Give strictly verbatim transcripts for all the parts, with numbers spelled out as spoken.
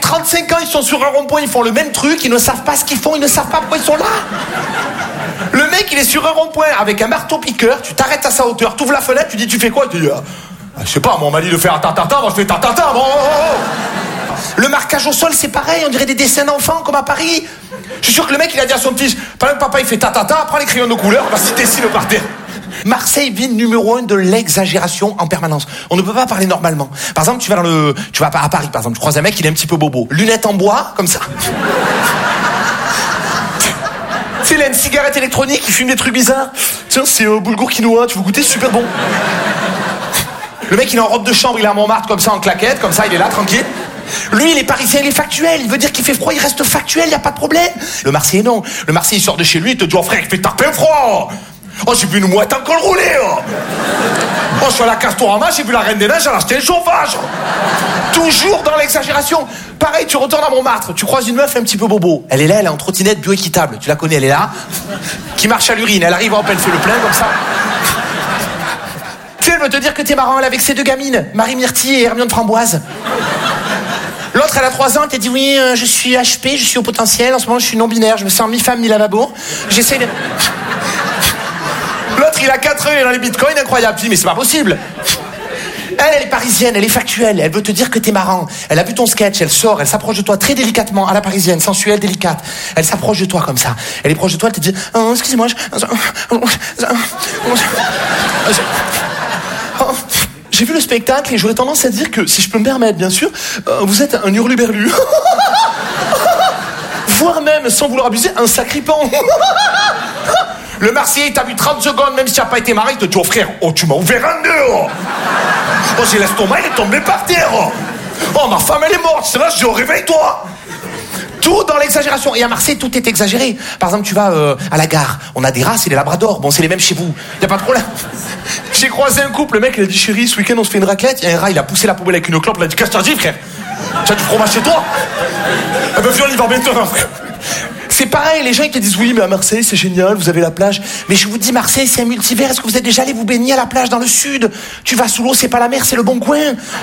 trente-cinq ans, ils sont sur un rond-point, ils font le même truc, ils ne savent pas ce qu'ils font, ils ne savent pas pourquoi ils sont là. Le mec, il est sur un rond-point avec un marteau-piqueur, tu t'arrêtes à sa hauteur, tu ouvres la fenêtre, tu dis, tu fais quoi? Tu dis, ah, je sais pas, moi, on m'a dit de faire ta-ta-ta, moi je fais ta-ta-ta, bon, oh, oh. Le marquage au sol, c'est pareil, on dirait des dessins d'enfants, comme à Paris. Je suis sûr que le mec, il a dit à son petit, pendant que papa, il fait ta-ta-ta, prends les crayons de couleur, on va s'y dessiner par terre. Marseille, ville numéro un de l'exagération en permanence. On ne peut pas parler normalement. Par exemple, tu vas dans le, tu vas à Paris, par exemple, tu croises un mec, il est un petit peu bobo. Lunettes en bois, comme ça. Tu sais, il a une cigarette électronique, il fume des trucs bizarres. Tiens, c'est euh, boulgour quinoa, tu veux goûter, super bon. Le mec, il est en robe de chambre, il est à Montmartre, comme ça, en claquette, comme ça, il est là, tranquille. Lui, il est parisien, il est factuel. Il veut dire qu'il fait froid, il reste factuel, il n'y a pas de problème. Le Marseillais, non. Le Marseillais, il sort de chez lui, il te dit, oh frère, il fait taper froid. Oh, j'ai vu une mouette en col roulé. Oh, oh je suis à la Castorama, j'ai vu la Reine des Neiges, j'ai acheté le chauffage. Toujours dans l'exagération. Pareil, tu retournes à Montmartre, tu croises une meuf un petit peu bobo. Elle est là, elle est en trottinette bioéquitable. Tu la connais, elle est là. Qui marche à l'urine. Elle arrive, hop, elle fait le plein, comme ça. Tu sais, elle veut te dire que t'es marrant, elle est avec ses deux gamines, Marie Myrtille et Hermione Framboise. L'autre, elle a trois ans, elle t'a dit, oui, euh, je suis H P, je suis au potentiel, en ce moment, je suis non-binaire, je me sens mi-femme, mi-lavabo. J'essaie de... L'autre, il a quatre ans, il est dans les bitcoins, incroyable. Mais c'est pas possible. Elle, elle est parisienne, elle est factuelle, elle veut te dire que t'es marrant. Elle a vu ton sketch, elle sort, elle s'approche de toi très délicatement, à la parisienne, sensuelle, délicate. Elle s'approche de toi comme ça. Elle est proche de toi, elle te dit, oh, excusez-moi, je... J'ai vu le spectacle et j'aurais tendance à dire que, si je peux me permettre, bien sûr, euh, vous êtes un hurluberlu. Voire même, sans vouloir abuser, un sacripant. Le Marseillais, il t'a vu trente secondes, même si tu n'as pas été marié, il te dit, oh frère, oh tu m'as ouvert un nœud. Oh, oh j'ai l'estomac, il est tombé par terre. Oh, oh ma femme, elle est morte. C'est là, je dis, oh réveille-toi. Tout dans l'exagération. Et à Marseille, tout est exagéré. Par exemple, tu vas euh, à la gare, on a des races et des labradors. Bon, c'est les mêmes chez vous. Y a pas de problème. J'ai croisé un couple, le mec, il a dit, chérie, ce week-end, on se fait une raclette. Il y a un rat, il a poussé la poubelle avec une clope, il a dit, qu'est-ce que t'as dit, frère? Tu as du fromage chez toi? Eh ben, viens, on y va bientôt, frère. C'est pareil, les gens ils te disent oui mais à Marseille c'est génial, vous avez la plage. Mais je vous dis Marseille c'est un multivers, est-ce que vous êtes déjà allé vous baigner à la plage dans le sud? Tu vas sous l'eau, c'est pas la mer, c'est le bon coin.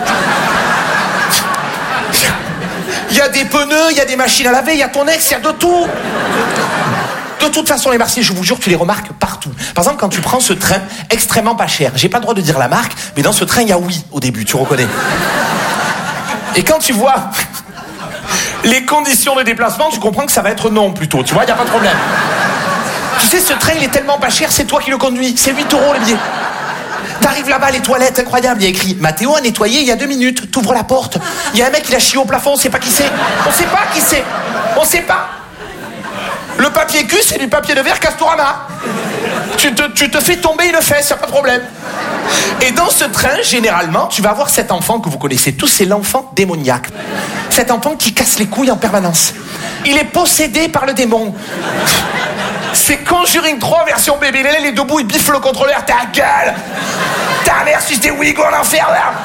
Il y a des pneus, il y a des machines à laver, il y a ton ex, il y a de tout. De toute façon les Marseillais, je vous jure, tu les remarques partout. Par exemple quand tu prends ce train extrêmement pas cher, j'ai pas le droit de dire la marque, mais dans ce train il y a oui au début, tu reconnais. Et quand tu vois les conditions de déplacement, tu comprends que ça va être non plutôt, tu vois, il n'y a pas de problème. Tu sais, ce train, il est tellement pas cher, c'est toi qui le conduis, c'est huit euros le billet. T'arrives là-bas, les toilettes, incroyable, il y a écrit Mathéo a nettoyé il y a deux minutes, t'ouvres la porte, il y a un mec qui a chié au plafond, on sait pas qui c'est, on sait pas qui c'est, on sait pas. Le papier cul, c'est du papier de verre Castorama. Tu te, tu te fais tomber une fesse, y a pas de problème. Et dans ce train, généralement, tu vas avoir cet enfant que vous connaissez tous, c'est l'enfant démoniaque. Cet enfant qui casse les couilles en permanence. Il est possédé par le démon. C'est Conjuring trois version bébé. Là, les deux bouts, ils biffent le contrôleur. Ta gueule! Ta mère, si c'était Ouigo en enfer, là!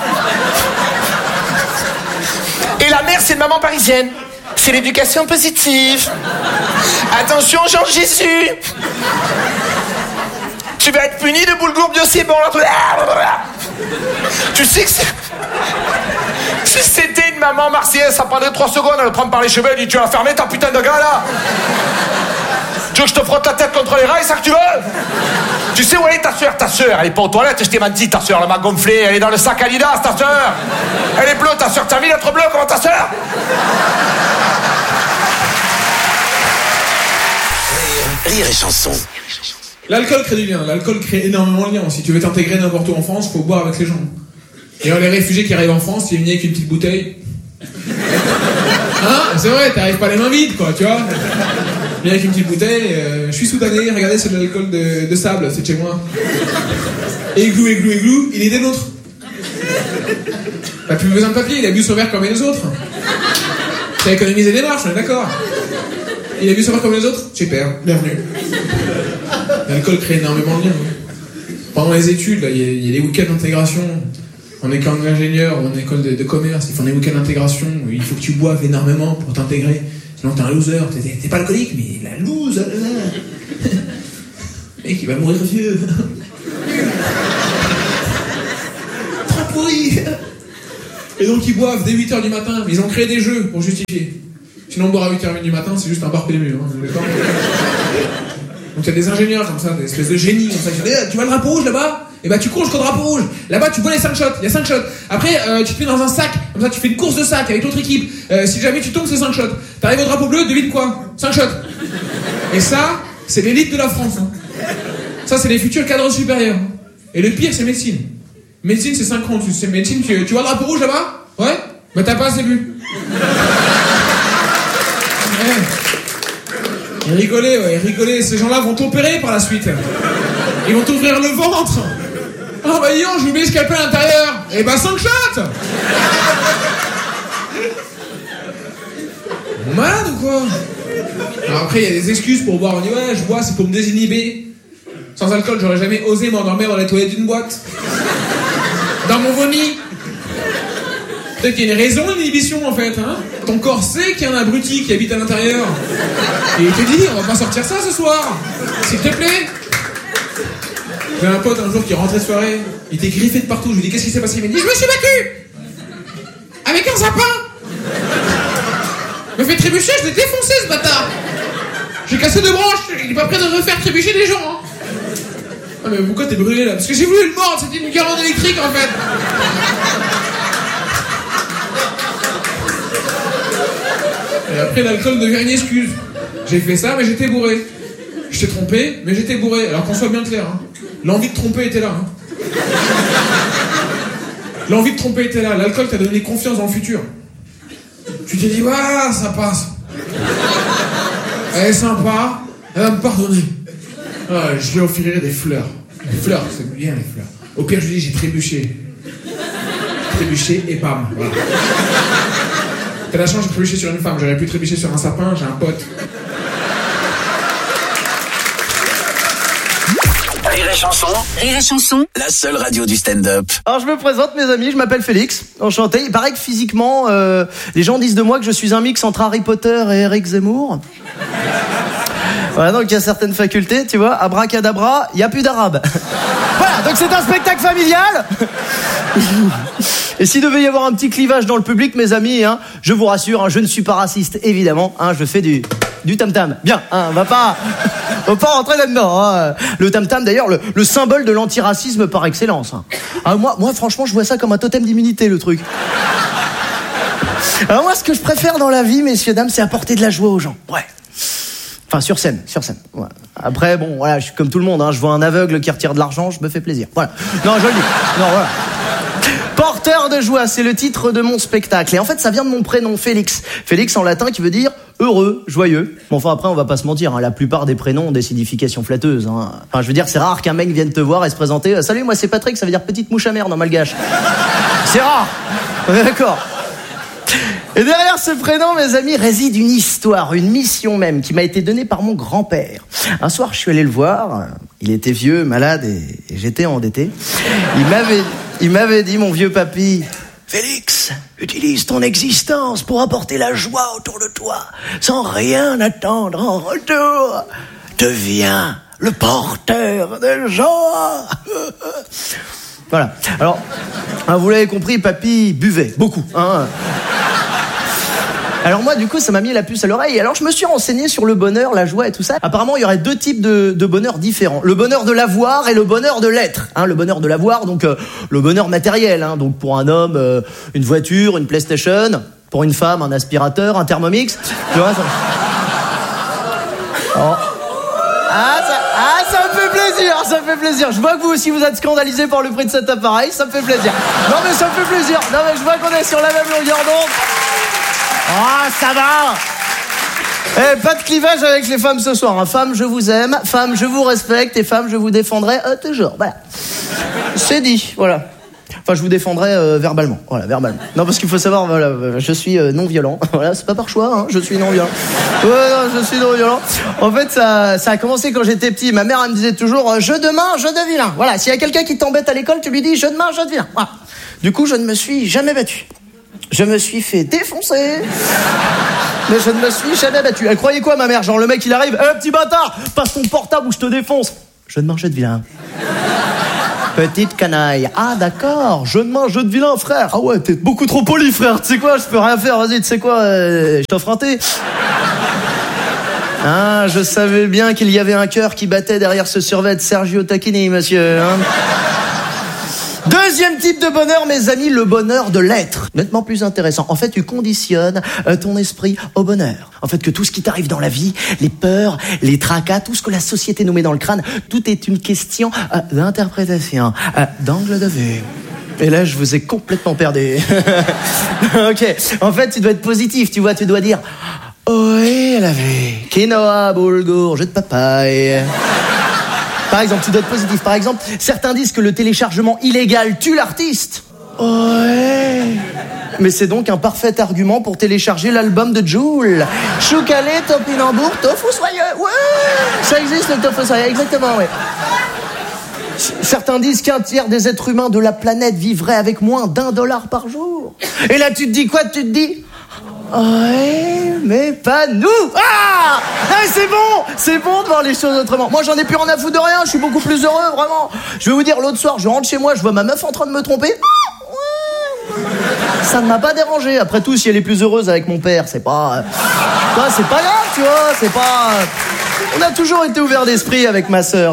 Et la mère, c'est une maman parisienne. C'est l'éducation positive. Attention, Jean-Jésus! Tu vas être puni de boulgour bio, c'est bon. Tu sais que c'est... Si c'était une maman marseillaise, ça prendrait trois secondes, elle le prend par les cheveux, elle dit, tu vas la fermer ta putain de gars là. Tu veux que je te frotte la tête contre les rails, ça que tu veux? Tu sais où elle est ta soeur? Ta soeur, elle est pas aux toilettes, je t'ai menti, ta soeur, elle m'a gonflé, elle est dans le sac Adidas, ta soeur. Elle est bleue, ta soeur, t'as vu l'être bleue comme ta soeur? Rire et chanson. L'alcool crée du lien, l'alcool crée énormément de liens. Si tu veux t'intégrer n'importe où en France, faut boire avec les gens. Et les réfugiés qui arrivent en France, ils viennent avec une petite bouteille. Hein? C'est vrai, t'arrives pas les mains vides, quoi, tu vois. Viens avec une petite bouteille, euh, je suis soudanais, regardez, c'est de l'alcool de, de sable, c'est de chez moi. Églou, églou, églou, il est des nôtres. T'as plus besoin de papier, il a bu son verre comme les autres. T'as économisé des marches, on est d'accord. Il a bu son verre comme les autres? Super, bienvenue. L'alcool crée énormément de liens. Pendant les études, il y, y a des week-ends d'intégration. En école d'ingénieur ou en école de, de commerce, ils font des week-ends d'intégration où il faut que tu boives énormément pour t'intégrer. Sinon t'es un loser, t'es, t'es pas alcoolique, mais la loose. Mec, il va mourir vieux. Trop pourri. Et donc ils boivent dès huit heures du matin, mais ils ont créé des jeux pour justifier. Sinon boire à huit heures du matin, c'est juste un bar P M U, hein, vous êtes d'accord ? Donc il y a des ingénieurs comme ça, des espèces de génies comme ça qui disent eh, tu vois le drapeau rouge là-bas ? Et bah tu cours jusqu'au drapeau rouge. Là-bas tu bois les cinq shots, il y a cinq shots. Après euh, tu te mets dans un sac, comme ça tu fais une course de sac avec l'autre équipe. Euh, si jamais tu tombes c'est cinq shots. T'arrives au drapeau bleu, devine quoi ? cinq shots. Et ça, c'est l'élite de la France. Hein. Ça c'est les futurs cadres supérieurs. Et le pire c'est médecine. Médecine c'est synchron, tu sais médecine, tu, tu vois le drapeau rouge là-bas ? Ouais ? Bah t'as pas assez bu. Ouais. Ils rigolaient, ouais, ils rigolaient. Ces gens-là vont t'opérer par la suite. Ils vont t'ouvrir le ventre. Oh bah yon, j'ai oublié le scalpel à l'intérieur. Et bah cinq shots. Malade ou quoi ? Alors après, il y a des excuses pour boire. On dit ouais, je bois, c'est pour me désinhiber. Sans alcool, j'aurais jamais osé m'endormir dans les toilettes d'une boîte. Dans mon vomi. Peut-être qu'il y a une raison d'inhibition en fait, hein. Ton corps sait qu'il y a un abruti qui habite à l'intérieur. Et il te dit, on va pas sortir ça ce soir. S'il te plaît. J'ai un pote un jour qui rentrait de soirée, il était griffé de partout. Je lui dis qu'est-ce qui s'est passé ? Il m'a dit je me suis battu avec un sapin. Il m'a fait trébucher, je l'ai défoncé ce bâtard. J'ai cassé deux branches, il est pas prêt de refaire trébucher des gens. Hein. Ah mais pourquoi t'es brûlé là ? Parce que j'ai voulu le mordre, c'était une guirlande électrique en fait. Et après l'alcool devient une excuse. J'ai fait ça mais j'étais bourré. Je t'ai trompé mais j'étais bourré. Alors qu'on soit bien clair, hein. L'envie de tromper était là. Hein. L'envie de tromper était là. L'alcool t'a donné confiance dans le futur. Tu t'es dit, ah, ça passe. Elle est sympa, elle va me pardonner. Ah, je lui offrirai des fleurs. Les fleurs, c'est bien les fleurs. Au pire, je lui dis, j'ai trébuché. Trébuché et pam. Voilà. T'as la chance, j'ai trébuché sur une femme. J'aurais pu trébucher sur un sapin, j'ai un pote. Rire et chanson. Rire et chanson. La seule radio du stand-up. Alors je me présente mes amis, je m'appelle Félix, enchanté. Il paraît que physiquement, euh, les gens disent de moi que je suis un mix entre Harry Potter et Eric Zemmour. Voilà, donc il y a certaines facultés, tu vois, abracadabra, il n'y a plus d'arabe. Voilà, donc c'est un spectacle familial. Et s'il devait y avoir un petit clivage dans le public, mes amis, hein, je vous rassure, hein, je ne suis pas raciste, évidemment, hein, je fais du, du tam-tam. Bien, hein, on va pas... Faut pas rentrer là-dedans. Hein. Le tam-tam, d'ailleurs, le, le symbole de l'antiracisme par excellence. Hein. Ah, moi, moi, franchement, je vois ça comme un totem d'immunité, le truc. Alors moi, ce que je préfère dans la vie, messieurs, dames, c'est apporter de la joie aux gens. Ouais. Enfin, sur scène, sur scène. Ouais. Après, bon, voilà, je suis comme tout le monde. Hein. Je vois un aveugle qui retire de l'argent, je me fais plaisir. Voilà. Non, je le dis. Non, voilà. Porteur de joie, c'est le titre de mon spectacle. Et en fait, ça vient de mon prénom, Félix. Félix en latin qui veut dire heureux, joyeux. Bon, enfin, après, on va pas se mentir, hein, la plupart des prénoms ont des significations flatteuses. Hein. Enfin, je veux dire, c'est rare qu'un mec vienne te voir et se présenter euh, « Salut, moi c'est Patrick », ça veut dire « petite mouche à merde » en malgache. C'est rare. D'accord. Et derrière ce prénom, mes amis, réside une histoire, une mission même, qui m'a été donnée par mon grand-père. Un soir, je suis allé le voir. Il était vieux, malade, et, et j'étais endetté. Il m'avait, il m'avait dit, mon vieux papy, « Félix, utilise ton existence pour apporter la joie autour de toi, sans rien attendre en retour. Deviens le porteur de joie. » Voilà. Alors, hein, vous l'avez compris, papy buvait beaucoup. Hein. Alors moi, du coup, ça m'a mis la puce à l'oreille. Alors je me suis renseigné sur le bonheur, la joie et tout ça. Apparemment, il y aurait deux types de, de bonheur différents. Le bonheur de l'avoir et le bonheur de l'être. Hein, le bonheur de l'avoir, donc euh, le bonheur matériel. Hein, donc pour un homme, euh, une voiture, une PlayStation. Pour une femme, un aspirateur, un Thermomix. Tu vois, ça... Oh. Ah, ça, ah, ça me fait plaisir, ça me fait plaisir. Je vois que vous aussi vous êtes scandalisés par le prix de cet appareil, ça me fait plaisir. Non mais ça me fait plaisir. Non mais je vois qu'on est sur la même longueur d'onde. Ah, oh, ça va. Eh, pas de clivage avec les femmes ce soir. Hein. Femmes, je vous aime. Femmes, je vous respecte. Et femmes, je vous défendrai euh, toujours. Voilà. C'est dit, voilà. Enfin, je vous défendrai euh, verbalement. Voilà, verbalement. Non, parce qu'il faut savoir, voilà, je suis euh, non violent. Voilà, c'est pas par choix, hein, je suis non violent. Ouais, non, je suis non violent. En fait, ça, ça a commencé quand j'étais petit. Ma mère, elle me disait toujours, euh, jeu de main, jeu de vilain. Voilà, s'il y a quelqu'un qui t'embête à l'école, tu lui dis, jeu de main, jeu de vilain. Voilà. Du coup, je ne me suis jamais battu. Je me suis fait défoncer. Mais je ne me suis jamais battu. Elle croyait quoi, ma mère? Genre, le mec, il arrive, hé, hey, petit bâtard, passe ton portable ou je te défonce. Jeu de main, jeu de vilain. Petite canaille. Ah d'accord, jeu de main, jeu de vilain, frère. Ah ouais, t'es beaucoup trop poli, frère. Tu sais quoi, je peux rien faire. Vas-y, tu sais quoi, euh, je t'offre un thé. Ah, je savais bien qu'il y avait un cœur qui battait derrière ce survêt de Sergio Tacchini, monsieur. Hein. Deuxième type de bonheur, mes amis, le bonheur de l'être. Nettement plus intéressant. En fait, tu conditionnes euh, ton esprit au bonheur. En fait, que tout ce qui t'arrive dans la vie, les peurs, les tracas, tout ce que la société nous met dans le crâne, tout est une question euh, d'interprétation, euh, d'angle de vue. Et là, je vous ai complètement perdu. Ok. En fait, tu dois être positif, tu vois, tu dois dire... Oui, la vie. Quinoa, boulgour, jus de papaye. Par exemple, tu dois être positif. Par exemple, certains disent que le téléchargement illégal tue l'artiste. Ouais. Mais c'est donc un parfait argument pour télécharger l'album de Jul. Choucalé, topinambour, tofu soyeux. Ouais. Ça existe, le tofu soyeux, exactement, ouais. Certains disent qu'un tiers des êtres humains de la planète vivraient avec moins d'un dollar par jour. Et là, tu te dis quoi? Tu te dis... Ouais, mais pas nous. Ah, ah c'est bon, c'est bon de voir les choses autrement. Moi, j'en ai plus rien à foutre de rien. Je suis beaucoup plus heureux, vraiment. Je vais vous dire, l'autre soir, je rentre chez moi, je vois ma meuf en train de me tromper. Ah, ouais. Ça ne m'a pas dérangé. Après tout, si elle est plus heureuse avec mon père, c'est pas, toi, c'est pas grave, tu vois. C'est pas. On a toujours été ouvert d'esprit avec ma sœur.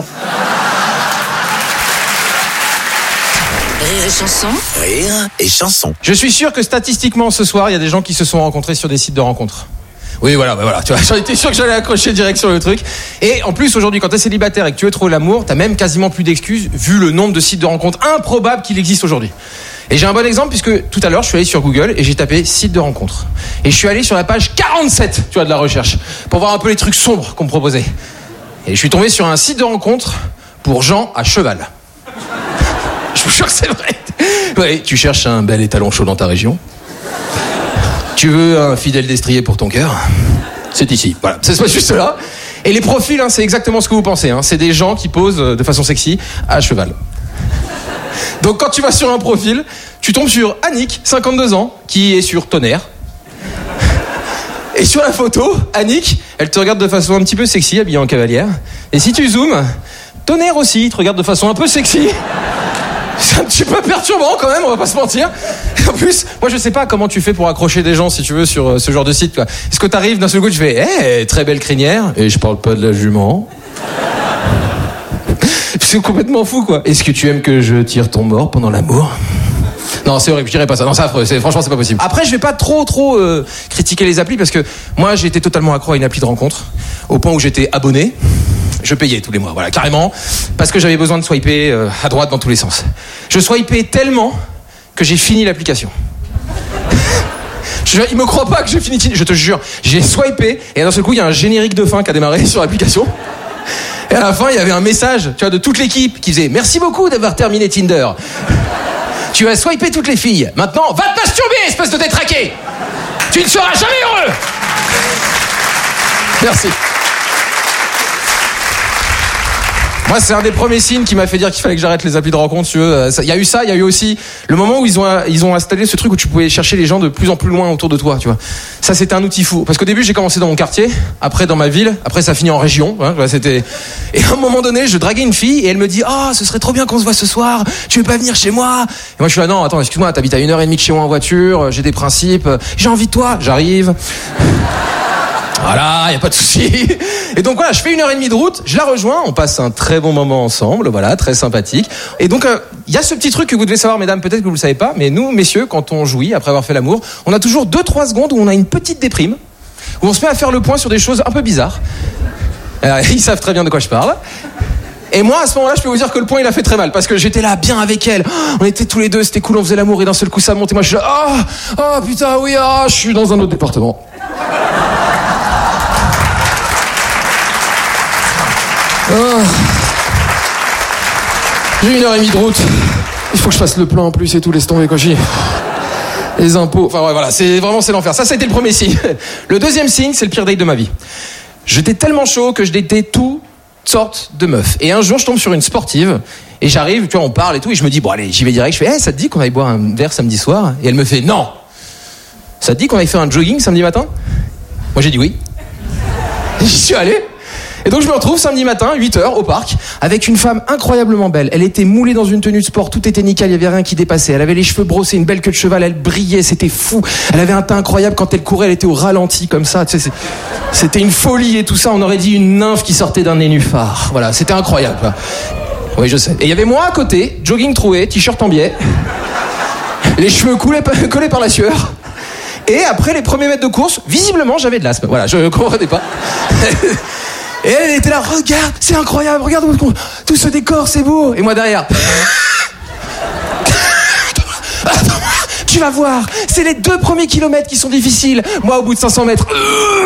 Rire et chanson. Rire et chanson. Je suis sûr que statistiquement ce soir, il y a des gens qui se sont rencontrés sur des sites de rencontres. Oui, voilà, bah voilà. Tu vois, j'en étais sûr que j'allais accrocher direct sur le truc. Et en plus, aujourd'hui, quand t'es célibataire et que tu veux trouver l'amour, t'as même quasiment plus d'excuses vu le nombre de sites de rencontres improbables qu'il existe aujourd'hui. Et j'ai un bon exemple puisque tout à l'heure, je suis allé sur Google et j'ai tapé site de rencontres. Et je suis allé sur la page quarante-sept, tu vois, de la recherche, pour voir un peu les trucs sombres qu'on me proposait. Et je suis tombé sur un site de rencontres pour gens à cheval. Je vous jure que c'est vrai. Ouais, tu cherches un bel étalon chaud dans ta région. Tu veux un fidèle destrier pour ton cœur. C'est ici. Voilà, c'est pas juste là. Et les profils, hein, c'est exactement ce que vous pensez. Hein. C'est des gens qui posent de façon sexy à cheval. Donc quand tu vas sur un profil, tu tombes sur Annick, cinquante-deux ans, qui est sur Tonnerre. Et sur la photo, Annick, elle te regarde de façon un petit peu sexy, habillée en cavalière. Et si tu zoomes, Tonnerre aussi, il te regarde de façon un peu sexy. C'est un petit peu perturbant quand même, on va pas se mentir. En plus, moi je sais pas comment tu fais pour accrocher des gens si tu veux sur ce genre de site, quoi. Est-ce que t'arrives d'un seul coup tu fais hé, hey, très belle crinière, et je parle pas de la jument. C'est complètement fou, quoi. Est-ce que tu aimes que je tire ton mort pendant l'amour? Non, c'est horrible, je dirais pas ça. Non, c'est affreux, c'est, franchement c'est pas possible. Après, je vais pas trop trop euh, critiquer les applis parce que moi j'ai été totalement accro à une appli de rencontre au point où j'étais abonné. Je payais tous les mois, voilà, carrément, parce que j'avais besoin de swiper euh, à droite dans tous les sens. Je swipais tellement que j'ai fini l'application. je, il me croit pas que j'ai fini, je te jure. J'ai swipé et d'un seul coup, il y a un générique de fin qui a démarré sur l'application. Et à la fin, il y avait un message, tu vois, de toute l'équipe qui disait « Merci beaucoup d'avoir terminé Tinder. Tu as swipé toutes les filles. Maintenant, va te masturber, espèce de détraqué. Tu ne seras jamais heureux. » Merci. Moi, c'est un des premiers signes qui m'a fait dire qu'il fallait que j'arrête les applis de rencontre. Tu veux. Il y a eu ça, il y a eu aussi le moment où ils ont ils ont installé ce truc où tu pouvais chercher les gens de plus en plus loin autour de toi. Tu vois. Ça, c'était un outil fou. Parce qu'au début, j'ai commencé dans mon quartier, après dans ma ville, après ça finit en région. Hein, c'était. Et à un moment donné, je draguais une fille et elle me dit ah, oh, ce serait trop bien qu'on se voit ce soir. Tu veux pas venir chez moi? Et moi, je suis là non, attends, excuse-moi, t'habites à une heure et demie de chez moi en voiture. J'ai des principes. J'ai envie de toi. J'arrive. Voilà, y a pas de souci. Et donc voilà, je fais une heure et demie de route, je la rejoins, on passe un très bon moment ensemble, voilà, très sympathique. Et donc, il euh, y a ce petit truc que vous devez savoir, mesdames, peut-être que vous le savez pas, mais nous, messieurs, quand on jouit, après avoir fait l'amour, on a toujours deux trois secondes où on a une petite déprime, où on se met à faire le point sur des choses un peu bizarres. Alors, ils savent très bien de quoi je parle. Et moi, à ce moment-là, je peux vous dire que le point, il a fait très mal, parce que j'étais là, bien avec elle. Oh, on était tous les deux, c'était cool, on faisait l'amour, et d'un seul coup, ça monte, et moi, je suis là, oh, oh putain, oui, oh, je suis dans un autre département. Oh. J'ai une heure et demie de route. Il faut que je fasse le plan en plus et tout, laisse tomber, quoi. J'ai les impôts. Enfin ouais, voilà, c'est vraiment c'est l'enfer. Ça, ça a été le premier signe. Le deuxième signe, c'est le pire date de ma vie. J'étais tellement chaud que je datais toutes sortes de meufs. Et un jour, je tombe sur une sportive et j'arrive, tu vois, on parle et tout, et je me dis bon allez, j'y vais direct. Je fais, hey, ça te dit qu'on aille boire un verre samedi soir? Et elle me fait non. Ça te dit qu'on aille faire un jogging samedi matin? Moi, j'ai dit oui. J'y suis allé. Et donc je me retrouve samedi matin, huit heures, au parc, avec une femme incroyablement belle. Elle était moulée dans une tenue de sport, tout était nickel, il y avait rien qui dépassait. Elle avait les cheveux brossés, une belle queue de cheval, elle brillait, c'était fou. Elle avait un teint incroyable, quand elle courait, elle était au ralenti comme ça. Tu sais, c'était une folie et tout ça, on aurait dit une nymphe qui sortait d'un nénuphar. Voilà, c'était incroyable. Oui, je sais. Et il y avait moi à côté, jogging troué, t-shirt en biais, les cheveux coulés, collés par la sueur. Et après les premiers mètres de course, visiblement j'avais de l'asthme. Voilà, je ne comprenais pas. Et elle était là, regarde, c'est incroyable, regarde tout ce décor, c'est beau. Et moi derrière, tu vas voir, c'est les deux premiers kilomètres qui sont difficiles. Moi au bout de cinq cents mètres.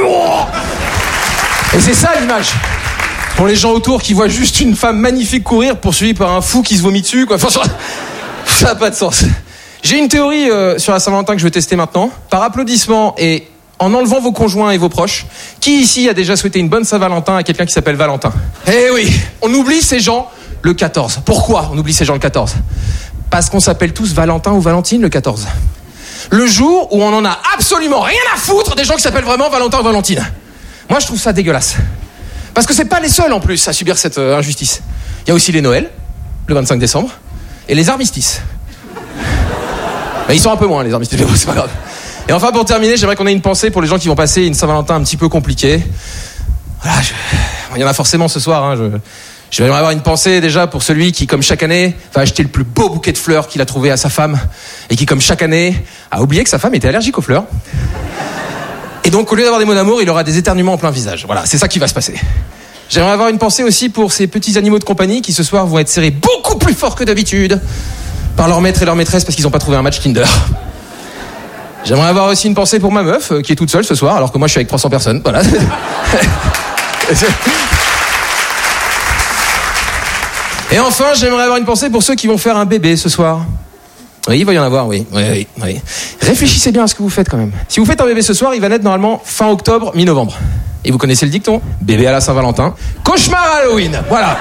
Et c'est ça l'image. Pour les gens autour qui voient juste une femme magnifique courir poursuivie par un fou qui se vomit dessus, quoi. Enfin, ça n'a pas de sens. J'ai une théorie euh, sur la Saint-Valentin que je vais tester maintenant. Par applaudissement et en enlevant vos conjoints et vos proches, qui ici a déjà souhaité une bonne Saint-Valentin à quelqu'un qui s'appelle Valentin? Eh oui, on oublie ces gens le quatorze. Pourquoi on oublie ces gens le quatorze? Parce qu'on s'appelle tous Valentin ou Valentine le quatorze. Le jour où on en a absolument rien à foutre des gens qui s'appellent vraiment Valentin ou Valentine. Moi, je trouve ça dégueulasse. Parce que c'est pas les seuls en plus à subir cette euh, injustice. Il y a aussi les Noëls, le vingt-cinq décembre, et les armistices. Ben, ils sont un peu moins les armistices, mais bon, c'est pas grave. Et enfin, pour terminer, j'aimerais qu'on ait une pensée pour les gens qui vont passer une Saint-Valentin un petit peu compliquée. Voilà, je... il y en a forcément ce soir. Hein, je... je vais avoir une pensée déjà pour celui qui, comme chaque année, va acheter le plus beau bouquet de fleurs qu'il a trouvé à sa femme, et qui, comme chaque année, a oublié que sa femme était allergique aux fleurs. Et donc, au lieu d'avoir des mots d'amour, il aura des éternuements en plein visage. Voilà, c'est ça qui va se passer. J'aimerais avoir une pensée aussi pour ces petits animaux de compagnie qui, ce soir, vont être serrés beaucoup plus fort que d'habitude par leur maître et leur maîtresse parce qu'ils n'ont pas trouvé un match Tinder. J'aimerais avoir aussi une pensée pour ma meuf, euh, qui est toute seule ce soir, alors que moi, je suis avec trois cents personnes. Voilà. Et enfin, j'aimerais avoir une pensée pour ceux qui vont faire un bébé ce soir. Oui, il va y en avoir, oui. Oui, oui, oui. Réfléchissez bien à ce que vous faites quand même. Si vous faites un bébé ce soir, il va naître normalement fin octobre, mi-novembre. Et vous connaissez le dicton, bébé à la Saint-Valentin, cauchemar à Halloween. Voilà.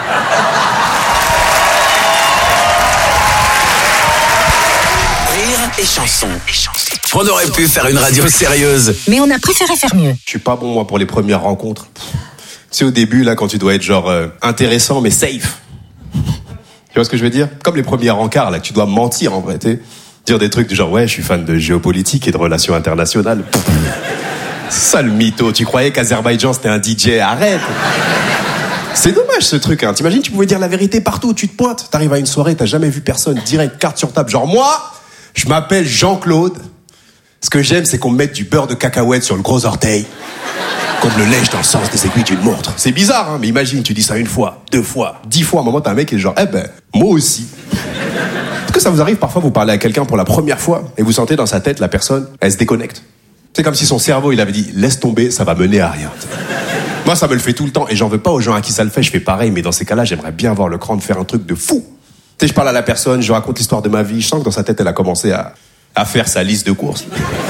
Rire et chanson. On aurait pu faire une radio sérieuse. Mais on a préféré faire mieux. Je suis pas bon, moi, pour les premières rencontres. Tu sais, au début, là, quand tu dois être genre euh, intéressant, mais safe. Tu vois ce que je veux dire? Comme les premiers rencarts, là, tu dois mentir, en vrai, tu sais. Dire des trucs du genre, ouais, je suis fan de géopolitique et de relations internationales. C'est ça, le mytho. Tu croyais qu'Azerbaïdjan, c'était un D J? Arrête. C'est dommage, ce truc, hein. T'imagines, tu pouvais dire la vérité partout où tu te pointes. T'arrives à une soirée, t'as jamais vu personne. Direct, carte sur table. Genre, moi, je m'appelle Jean-Claude. Ce que j'aime, c'est qu'on me mette du beurre de cacahuète sur le gros orteil. Qu'on me le lèche dans le sens des aiguilles d'une montre. C'est bizarre, hein, mais imagine, tu dis ça une fois, deux fois, dix fois. À un moment, t'as un mec qui est genre, eh ben, moi aussi. Est-ce que ça vous arrive parfois, vous parlez à quelqu'un pour la première fois et vous sentez dans sa tête, la personne, elle se déconnecte? C'est comme si son cerveau, il avait dit, laisse tomber, ça va mener à rien. Moi, ça me le fait tout le temps et j'en veux pas aux gens à qui ça le fait, je fais pareil, mais dans ces cas-là, j'aimerais bien avoir le cran de faire un truc de fou. Tu sais, je parle à la personne, je raconte l'histoire de ma vie, je sens que dans sa tête, elle a commencé à, à faire sa liste de courses.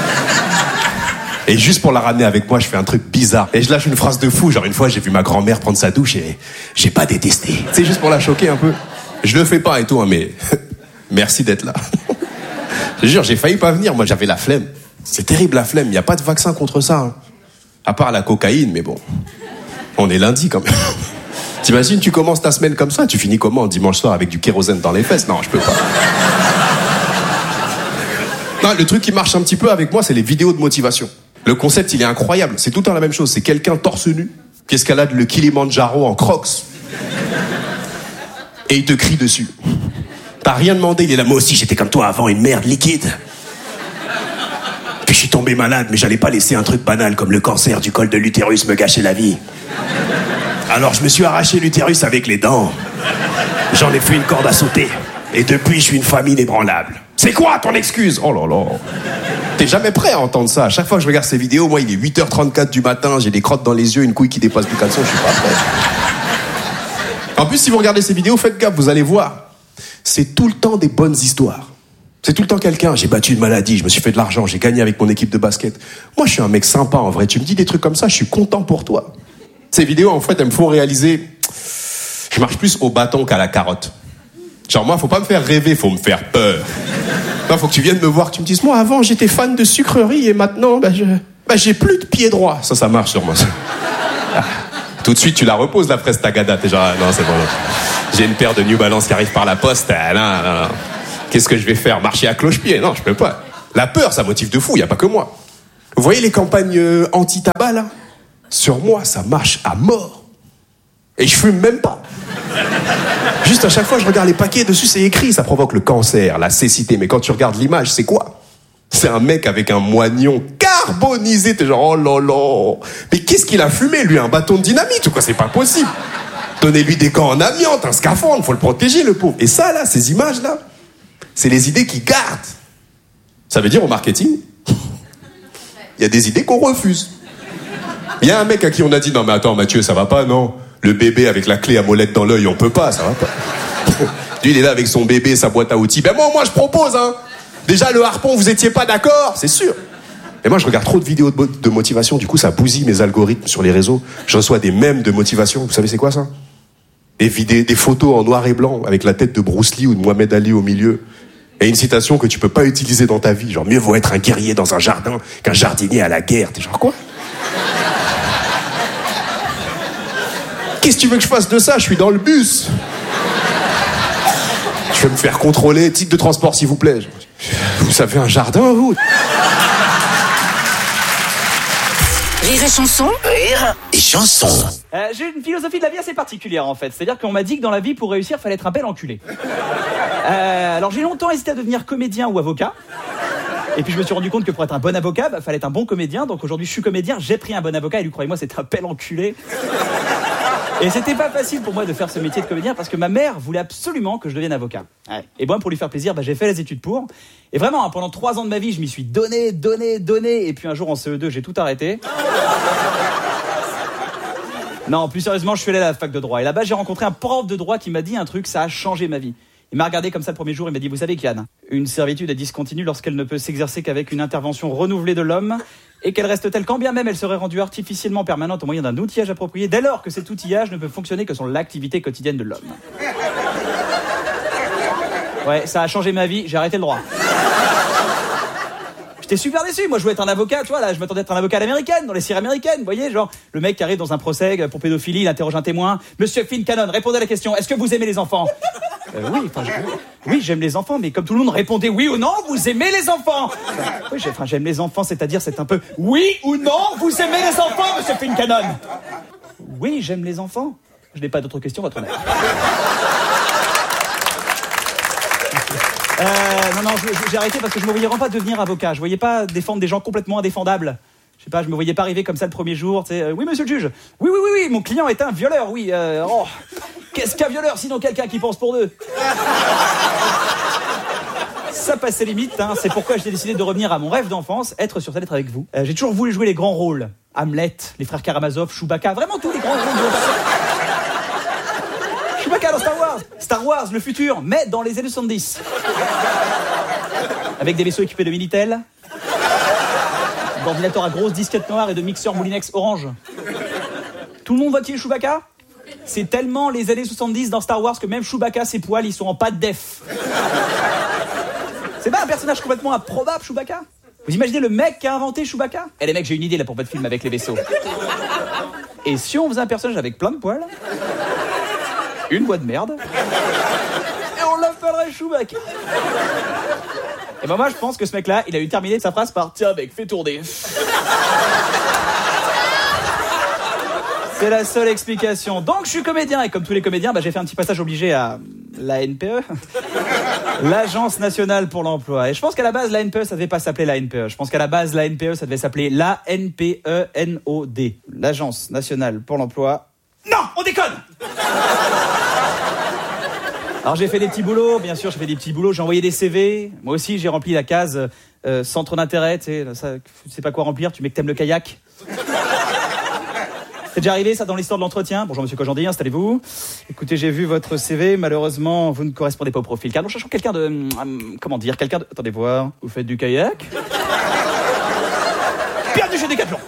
Et juste pour la ramener avec moi, je fais un truc bizarre. Et je lâche une phrase de fou. Genre, une fois, j'ai vu ma grand-mère prendre sa douche et j'ai pas détesté. C'est juste pour la choquer un peu. Je le fais pas et tout, hein, mais merci d'être là. Je te jure, j'ai failli pas venir. Moi, j'avais la flemme. C'est terrible, la flemme. Il n'y a pas de vaccin contre ça. Hein. À part la cocaïne, mais bon. On est lundi quand même. T'imagines, tu commences ta semaine comme ça, tu finis comment dimanche soir avec du kérosène dans les fesses? Non, je peux pas. Non, le truc qui marche un petit peu avec moi, c'est les vidéos de motivation. Le concept, il est incroyable. C'est tout le temps la même chose. C'est quelqu'un torse nu qui escalade le Kilimandjaro en crocs. Et il te crie dessus. T'as rien demandé, il est là. Moi aussi, j'étais comme toi avant, une merde liquide. Puis je suis tombé malade, mais j'allais pas laisser un truc banal comme le cancer du col de l'utérus me gâcher la vie. Alors je me suis arraché l'utérus avec les dents. J'en ai fait une corde à sauter. Et depuis, je suis une femme inébranlable. C'est quoi ton excuse? Oh là là. T'es jamais prêt à entendre ça. À chaque fois que je regarde ces vidéos, moi, il est huit heures trente-quatre du matin, j'ai des crottes dans les yeux, une couille qui dépasse du caleçon, je suis pas prêt. En plus, si vous regardez ces vidéos, faites gaffe, vous allez voir. C'est tout le temps des bonnes histoires. C'est tout le temps quelqu'un, j'ai battu une maladie, je me suis fait de l'argent, j'ai gagné avec mon équipe de basket. Moi, je suis un mec sympa, en vrai. Tu me dis des trucs comme ça, je suis content pour toi. Ces vidéos, en fait, elles me font réaliser... Je marche plus au bâton qu'à la carotte. Genre, moi, faut pas me faire rêver, faut me faire peur. Non, faut que tu viennes me voir, que tu me dises, moi, avant, j'étais fan de sucreries et maintenant, bah, je, bah, j'ai plus de pied droit. Ça, ça marche sur moi. Ah, Tout de suite, tu la reposes, la fraise tagada. T'es genre, ah, non, c'est bon. J'ai une paire de New Balance qui arrive par la poste. Ah, non, non, non. Qu'est-ce que je vais faire? Marcher à cloche-pied? Non, je peux pas. La peur, ça motive de fou, y a pas que moi. Vous voyez les campagnes euh, anti-tabac, là? Sur moi, ça marche à mort. Et je fume même pas. Juste à chaque fois, je regarde les paquets, dessus, c'est écrit. Ça provoque le cancer, la cécité. Mais quand tu regardes l'image, c'est quoi? C'est un mec avec un moignon carbonisé. T'es genre, oh là là. Mais qu'est-ce qu'il a fumé, lui? Un bâton de dynamite ou quoi? C'est pas possible. Donnez-lui des gants en amiante, un scaphandre, faut le protéger, le pauvre. Et ça, là, ces images-là, c'est les idées qui gardent. Ça veut dire, au marketing, il y a des idées qu'on refuse. Il y a un mec à qui on a dit, non mais attends Mathieu, ça va pas, non? Le bébé avec la clé à molette dans l'œil, on peut pas, ça va pas. Lui, il est là avec son bébé, sa boîte à outils. Ben moi, moi, je propose, hein. Déjà, le harpon, vous étiez pas d'accord, c'est sûr. Et moi, je regarde trop de vidéos de, de motivation, du coup, ça bousille mes algorithmes sur les réseaux. Je reçois des mèmes de motivation. Vous savez, c'est quoi ça? Des, vidéos, des photos en noir et blanc, avec la tête de Bruce Lee ou de Mohamed Ali au milieu. Et une citation que tu peux pas utiliser dans ta vie. Genre, mieux vaut être un guerrier dans un jardin qu'un jardinier à la guerre. T'es genre, quoi? Qu'est-ce que tu veux que je fasse de ça? Je suis dans le bus. Je vais me faire contrôler. Titre de transport, s'il vous plaît. Vous avez un jardin, vous? Rire et chanson. Rire et chanson. Euh, j'ai une philosophie de la vie assez particulière en fait. C'est-à-dire qu'on m'a dit que dans la vie, pour réussir, fallait être un bel enculé. Euh, alors j'ai longtemps hésité à devenir comédien ou avocat. Et puis je me suis rendu compte que pour être un bon avocat, bah, fallait être un bon comédien. Donc aujourd'hui, je suis comédien, j'ai pris un bon avocat et lui, croyez-moi, c'est un bel enculé. Et c'était pas facile pour moi de faire ce métier de comédien parce que ma mère voulait absolument que je devienne avocat. Ouais. Et moi, pour lui faire plaisir, bah, j'ai fait les études pour. Et vraiment, hein, pendant trois ans de ma vie, je m'y suis donné, donné, donné. Et puis un jour en C E deux, j'ai tout arrêté. Non, plus sérieusement, je suis allé à la fac de droit. Et là-bas, j'ai rencontré un prof de droit qui m'a dit un truc, ça a changé ma vie. Il m'a regardé comme ça le premier jour, il m'a dit, vous savez Kian, une servitude est discontinue lorsqu'elle ne peut s'exercer qu'avec une intervention renouvelée de l'homme et qu'elle reste telle quand bien même elle serait rendue artificiellement permanente au moyen d'un outillage approprié dès lors que cet outillage ne peut fonctionner que sur l'activité quotidienne de l'homme. Ouais, ça a changé ma vie, j'ai arrêté le droit. J'étais super déçu, moi je voulais être un avocat, tu vois, là je m'attendais à être un avocat à l'américaine, dans les séries américaines, vous voyez, genre le mec qui arrive dans un procès pour pédophilie, il interroge un témoin, Monsieur Finn Cannon, répondez à la question, est-ce que vous aimez les enfants? Euh, oui, enfin, je... oui, j'aime les enfants, mais comme tout le monde répondait oui ou non, vous aimez les enfants. Oui, j'ai... Enfin, j'aime les enfants, c'est-à-dire c'est un peu oui ou non, vous aimez les enfants, Monsieur Finn Cannon? Oui, j'aime les enfants. Je n'ai pas d'autres questions, votre honneur. Euh, non, non, je, j'ai arrêté parce que je me voyais vraiment pas devenir avocat. Je voyais pas défendre des gens complètement indéfendables. Je sais pas, je me voyais pas arriver comme ça le premier jour, tu sais. Euh, oui, monsieur le juge. Oui, oui, oui, oui, mon client est un violeur, oui. Euh, oh, qu'est-ce qu'un violeur sinon quelqu'un qui pense pour deux? Ça passait limite, hein. C'est pourquoi j'ai décidé de revenir à mon rêve d'enfance, être sur scène, être avec vous. Euh, j'ai toujours voulu jouer les grands rôles. Hamlet, les frères Karamazov, Chewbacca, vraiment tous les grands rôles de Chewbacca dans Star Wars. Star Wars, le futur, mais dans les années soixante-dix. Avec des vaisseaux équipés de Minitel, d'ordinateurs à grosse disquette noire et de mixeurs Moulinex orange. Tout le monde voit qui est Chewbacca? C'est tellement les années soixante-dix dans Star Wars que même Chewbacca, ses poils, ils sont en pâte def. C'est pas un personnage complètement improbable, Chewbacca? Vous imaginez le mec qui a inventé Chewbacca? Eh les mecs, j'ai une idée là pour votre film avec les vaisseaux. Et si on faisait un personnage avec plein de poils, une voix de merde, et on l'appellerait Chewbacca. Et ben moi je pense que ce mec-là, il a eu terminé sa phrase par tiens mec, fais tourner. C'est la seule explication. Donc je suis comédien et comme tous les comédiens, bah, j'ai fait un petit passage obligé à l'A N P E, l'Agence nationale pour l'emploi. Et je pense qu'à la base l'A N P E ça devait pas s'appeler l'A N P E. Je pense qu'à la base l'A N P E ça devait s'appeler l'A N P E N O D, l'Agence nationale pour l'emploi. Non, on déconne. Alors j'ai fait des petits boulots, bien sûr, j'ai fait des petits boulots, j'ai envoyé des C V. Moi aussi, j'ai rempli la case euh, centre d'intérêt, tu sais, ça, tu sais pas quoi remplir, tu mets que t'aimes le kayak. C'est déjà arrivé ça dans l'histoire de l'entretien? Bonjour monsieur Kojandi, installez-vous. Écoutez, j'ai vu votre C V, malheureusement, vous ne correspondez pas au profil. Car nous cherchons quelqu'un de... Hum, comment dire, quelqu'un de... Attendez voir, vous faites du kayak? Bienvenue chez Decathlon.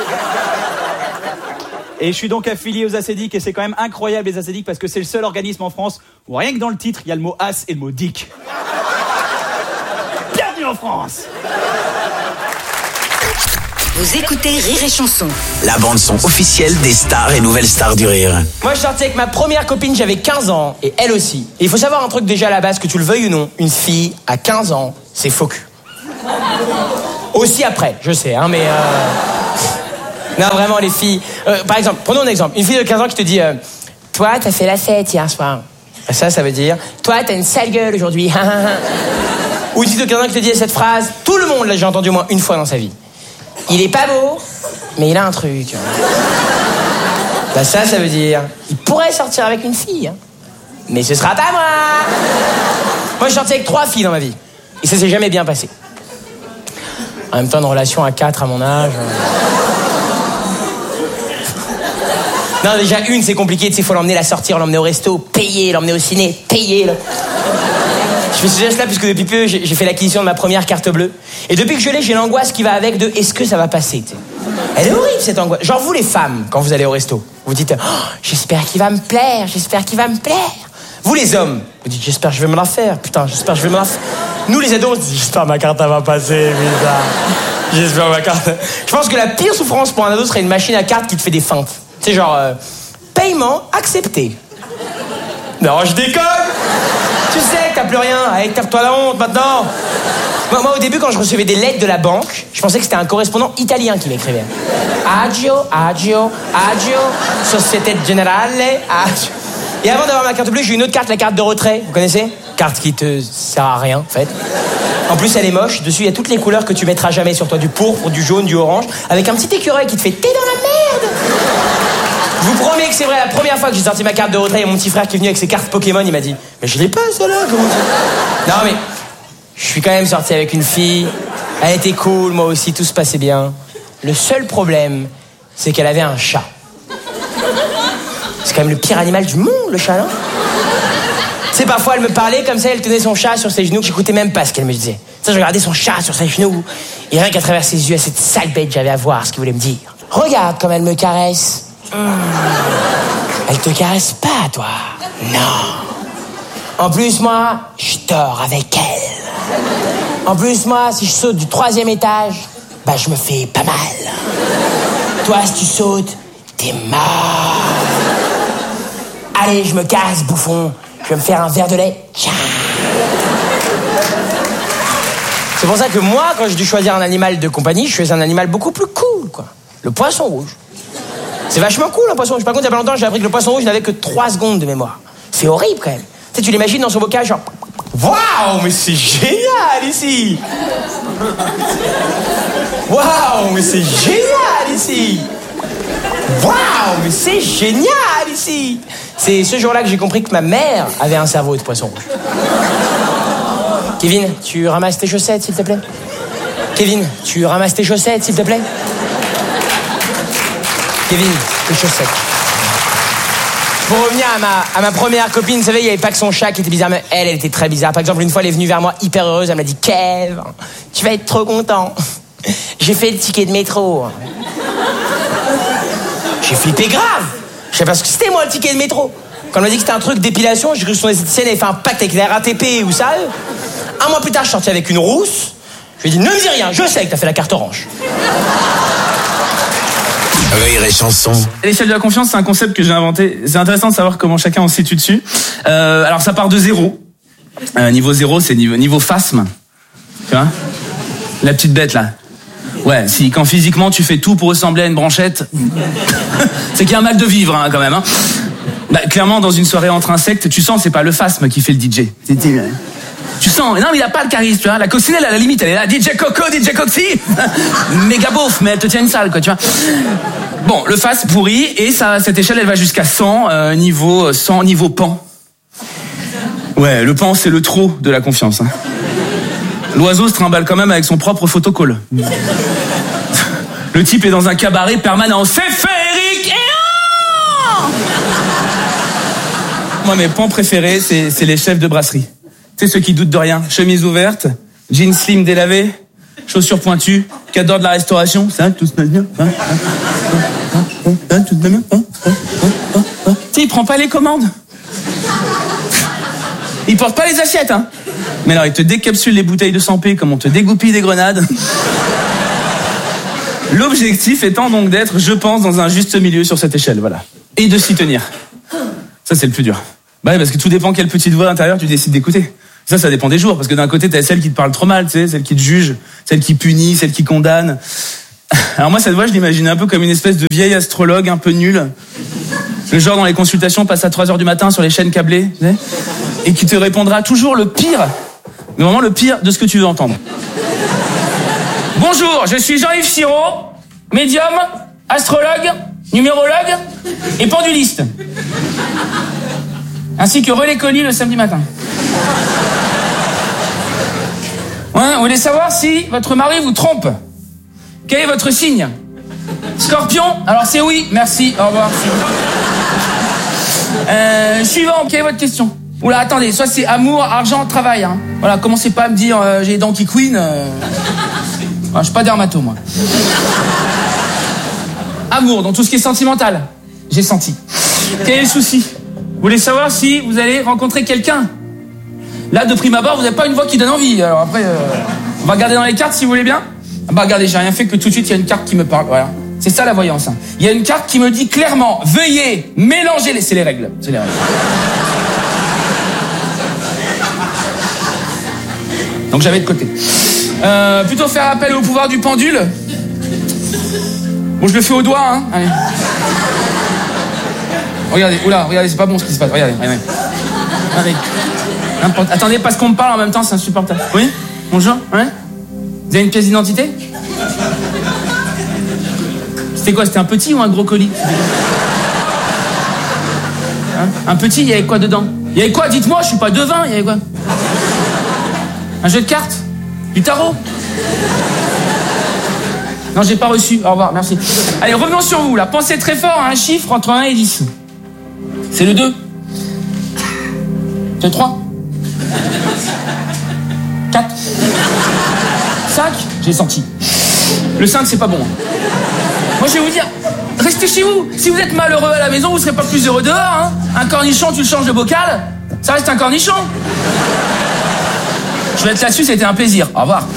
Et je suis donc affilié aux Acédiques et c'est quand même incroyable les Acédiques parce que c'est le seul organisme en France où rien que dans le titre il y a le mot as et le mot dick. Bienvenue en France. Vous écoutez Rire et Chanson. La bande-son officielle des stars et nouvelles stars du rire. Moi, je sortais avec ma première copine, j'avais quinze ans, et elle aussi. Et il faut savoir un truc déjà à la base, que tu le veuilles ou non, une fille à quinze ans, c'est faux cul. Aussi après, je sais, hein, mais... Euh... Non, vraiment, les filles... Euh, par exemple, prenons un exemple. Une fille de quinze ans qui te dit euh, « Toi, t'as fait la fête hier soir. » Ça, ça veut dire « Toi, t'as une sale gueule aujourd'hui. » Ou une fille de quinze ans qui te dit cette phrase, tout le monde l'a déjà entendu au moins une fois dans sa vie. Il est pas beau, mais il a un truc. Bah ça, ça veut dire, il pourrait sortir avec une fille, hein. Mais ce sera pas moi. Moi, je suis sorti avec trois filles dans ma vie, et ça s'est jamais bien passé. En même temps, une relation à quatre à mon âge. Non, déjà une, c'est compliqué. Tu sais, faut l'emmener la sortir, l'emmener au resto, payer, l'emmener au ciné, payer. Le... Je fais ce geste-là puisque depuis peu, j'ai fait l'acquisition de ma première carte bleue. Et depuis que je l'ai, j'ai l'angoisse qui va avec de est-ce que ça va passer, t'sais. Elle est horrible, cette angoisse. Genre, vous les femmes, quand vous allez au resto, vous dites oh, j'espère qu'il va me plaire, j'espère qu'il va me plaire. Vous les hommes, vous dites j'espère que je vais me la faire, putain, j'espère que je vais me la faire. Nous les ados, on se dit j'espère que ma carte elle va passer, putain. J'espère ma carte. Je pense que la pire souffrance pour un ado serait une machine à cartes qui te fait des feintes. C'est genre euh, paiement accepté. Non, je déconne. Tu sais que t'as plus rien, allez, tape-toi la honte maintenant. Moi, moi, au début, quand je recevais des lettres de la banque, je pensais que c'était un correspondant italien qui m'écrivait. Agio, agio, agio, Société Generale, agio. Et avant d'avoir ma carte bleue, j'ai une autre carte, la carte de retrait, vous connaissez? Carte qui te sert à rien, en fait. En plus, elle est moche. Dessus, il y a toutes les couleurs que tu mettras jamais sur toi. Du pourpre, du jaune, du orange. Avec un petit écureuil qui te fait « T'es dans la merde !» Je vous promets que c'est vrai, la première fois que j'ai sorti ma carte de retrait, il y a mon petit frère qui est venu avec ses cartes Pokémon, il m'a dit « Mais je l'ai pas, celle-là, comment ça ?» Non, mais je suis quand même sorti avec une fille. Elle était cool, moi aussi, tout se passait bien. Le seul problème, c'est qu'elle avait un chat. C'est quand même le pire animal du monde, le chat, non? Tu sais, parfois, elle me parlait comme ça, elle tenait son chat sur ses genoux, que j'écoutais même pas ce qu'elle me disait. Ça, je regardais son chat sur ses genoux, et rien qu'à travers ses yeux, à cette sale bête, j'avais à voir ce qu'il voulait me dire. Regarde comme elle me caresse. Mmh. Elle te caresse pas, toi? Non. En plus, moi, je dors avec elle. En plus, moi, si je saute du troisième étage, bah, je me fais pas mal. Toi, si tu sautes, t'es mort. Allez, je me casse, bouffon. Je vais me faire un verre de lait. Tiens. C'est pour ça que moi, quand j'ai dû choisir un animal de compagnie, je choisis un animal beaucoup plus cool, quoi. Le poisson rouge. C'est vachement cool, un poisson rouge. Par contre, il y a pas longtemps, j'ai appris que le poisson rouge n'avait que trois secondes de mémoire. C'est horrible, quand même. Tu sais, tu l'imagines dans son bocage, genre... Waouh, mais c'est génial, ici. Waouh, mais c'est génial, ici. Waouh, mais c'est génial, ici. C'est ce jour-là que j'ai compris que ma mère avait un cerveau de poisson rouge. Kevin, tu ramasses tes chaussettes, s'il te plaît? Kevin, tu ramasses tes chaussettes, s'il te plaît? Kevin, tes chaussettes. Pour revenir à ma, à ma première copine, vous savez, il n'y avait pas que son chat qui était bizarre, mais elle, elle était très bizarre. Par exemple, une fois, elle est venue vers moi hyper heureuse, elle m'a dit « Kev, tu vas être trop content. J'ai fait le ticket de métro. » J'ai flippé grave. Je sais pas ce que c'était, moi, le ticket de métro. Quand on m'a dit que c'était un truc d'épilation, j'ai cru que son esthéticienne avait fait un pacte avec la R A T P ou ça. Un mois plus tard, je suis sorti avec une rousse. Je lui ai dit, ne me dis rien, je sais que t'as fait la carte orange. Rire et chanson. L'échelle de la confiance, c'est un concept que j'ai inventé. C'est intéressant de savoir comment chacun en situe dessus. Euh, alors, ça part de zéro. Euh, niveau zéro, c'est niveau, niveau phasme. Tu vois? La petite bête, là. Ouais, si quand physiquement tu fais tout pour ressembler à une branchette, c'est qu'il y a un mal de vivre, hein, quand même. Hein. Bah, clairement, dans une soirée entre insectes, tu sens, c'est pas le phasme qui fait le D J. Tu sens, non, mais il a pas le charisme, tu vois. La coccinelle, à la limite, elle est là. D J Coco, D J Coxy. Méga beauf, mais elle te tient une salle, quoi, tu vois. Bon, le phasme pourri, et ça, cette échelle, elle va jusqu'à cent, euh, niveau cent, niveau pan. Ouais, le pan, c'est le trop de la confiance, hein. L'oiseau se trimballe quand même avec son propre photocall. Le type est dans un cabaret permanent. C'est féerique et oh Moi, mes pans préférés, c'est, c'est les chefs de brasserie. Tu sais, ceux qui doutent de rien. Chemise ouverte, jeans slim délavé, chaussures pointues, cadre de la restauration. Ça, tout se passe bien. Hein, hein, hein, hein, tout se passe bien. Hein, hein, hein, hein. Tu sais, il prend pas les commandes. Il porte pas les assiettes, hein. Mais alors, il te décapsule les bouteilles de cent p comme on te dégoupille des grenades. L'objectif étant donc d'être, je pense, dans un juste milieu sur cette échelle, voilà. Et de s'y tenir. Ça, c'est le plus dur. Bah ouais, parce que tout dépend quelle petite voix intérieure tu décides d'écouter. Ça, ça dépend des jours, parce que d'un côté, t'as celle qui te parle trop mal, tu sais, celle qui te juge, celle qui punit, celle qui condamne. Alors moi, cette voix, je l'imaginais un peu comme une espèce de vieille astrologue un peu nulle. Le genre dans les consultations passe à trois heures du matin sur les chaînes câblées, tu sais, et qui te répondra toujours le pire, mais vraiment le pire de ce que tu veux entendre. Bonjour, je suis Jean-Yves Sirot, médium, astrologue, numérologue et penduliste. Ainsi que relais colis le samedi matin. Ouais, vous voulez savoir si votre mari vous trompe? Quel est votre signe? Scorpion? Alors c'est oui, merci, au revoir. Euh, suivant, quelle est votre question? Oula, attendez, soit c'est amour, argent, travail. Hein. Voilà, commencez pas à me dire euh, j'ai les dents qui couinent. Euh... Enfin, je suis pas dermato, moi. Amour, dans tout ce qui est sentimental. J'ai senti. Quel est le souci? Vous voulez savoir si vous allez rencontrer quelqu'un? Là, de prime abord, vous n'avez pas une voix qui donne envie. Alors après, euh, on va regarder dans les cartes si vous voulez bien. Bah regardez, j'ai rien fait que tout de suite, il y a une carte qui me parle. Voilà. C'est ça la voyance. Hein. Il y a une carte qui me dit clairement, veuillez mélanger les... C'est les règles. C'est les règles. Donc j'avais de côté. Euh, plutôt faire appel au pouvoir du pendule. Bon, je le fais au doigt, hein. Allez. Regardez, oula, regardez, c'est pas bon ce qui se passe. Regardez, regardez. Allez. Attendez, parce qu'on me parle en même temps, c'est insupportable. Oui? Bonjour? Ouais? Vous avez une pièce d'identité? C'était quoi? C'était un petit ou un gros colis? Hein? Un petit, il y avait quoi dedans? Il y avait quoi? Dites-moi, je suis pas devin, il y avait quoi? Un jeu de cartes? Du tarot? Non, j'ai pas reçu. Au revoir, merci. Allez, revenons sur vous, là. Pensez très fort à un chiffre entre un et dix. C'est le deux. C'est le trois. quatre. cinq. J'ai senti. Le cinq, c'est pas bon. Moi, je vais vous dire, restez chez vous. Si vous êtes malheureux à la maison, vous serez pas plus heureux dehors. Hein. Un cornichon, tu le changes de bocal, ça reste un cornichon. Je vais être là-dessus, c'était un plaisir. Au revoir.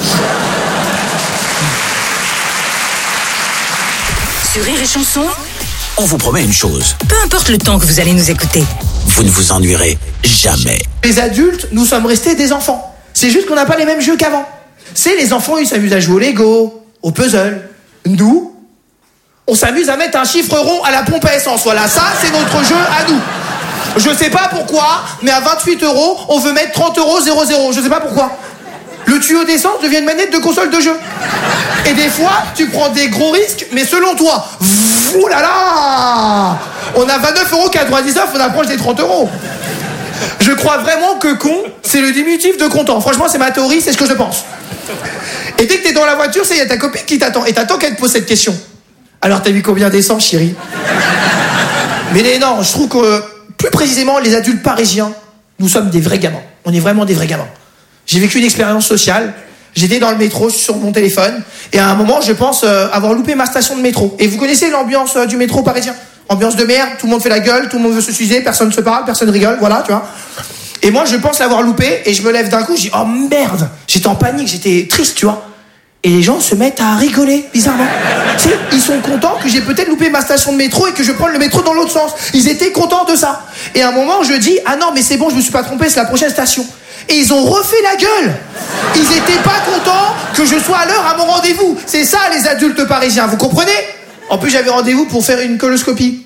Sur Rire et Chanson, on vous promet une chose. Peu importe le temps que vous allez nous écouter, vous ne vous ennuierez jamais. Les adultes, nous sommes restés des enfants. C'est juste qu'on n'a pas les mêmes jeux qu'avant. C'est les enfants, ils s'amusent à jouer au Lego, au puzzle. Nous, on s'amuse à mettre un chiffre rond à la pompe à essence. Voilà, ça, c'est notre jeu à nous. Je sais pas pourquoi, mais à vingt-huit euros, on veut mettre trente euros zéro zéro. Je sais pas pourquoi. Le tuyau d'essence devient une manette de console de jeu. Et des fois, tu prends des gros risques, mais selon toi. Ouh là là! On a vingt-neuf euros quatre-vingt-dix-neuf, on approche des trente euros. Je crois vraiment que con, c'est le diminutif de content. Franchement, c'est ma théorie, c'est ce que je pense. Et dès que t'es dans la voiture, c'est il y a ta copine qui t'attend. Et t'attends qu'elle te pose cette question. Alors, t'as vu combien d'essence, chérie? Mais les, non, je trouve que, plus précisément, les adultes parisiens, nous sommes des vrais gamins. On est vraiment des vrais gamins. J'ai vécu une expérience sociale. J'étais dans le métro sur mon téléphone. Et à un moment, je pense euh, avoir loupé ma station de métro. Et vous connaissez l'ambiance euh, du métro parisien? Ambiance de merde, tout le monde fait la gueule, tout le monde veut se suicider, personne ne se parle, personne rigole, voilà, tu vois. Et moi, je pense l'avoir loupé, et je me lève d'un coup, je dis, oh merde! J'étais en panique, j'étais triste, tu vois. Et les gens se mettent à rigoler, bizarrement. Tu sais, ils sont contents que j'ai peut-être loupé ma station de métro et que je prenne le métro dans l'autre sens. Ils étaient contents de ça. Et à un moment, je dis, ah non, mais c'est bon, je me suis pas trompé, c'est la prochaine station. Et ils ont refait la gueule. Ils étaient pas contents que je sois à l'heure à mon rendez-vous. C'est ça, les adultes parisiens, vous comprenez? En plus, j'avais rendez-vous pour faire une coloscopie.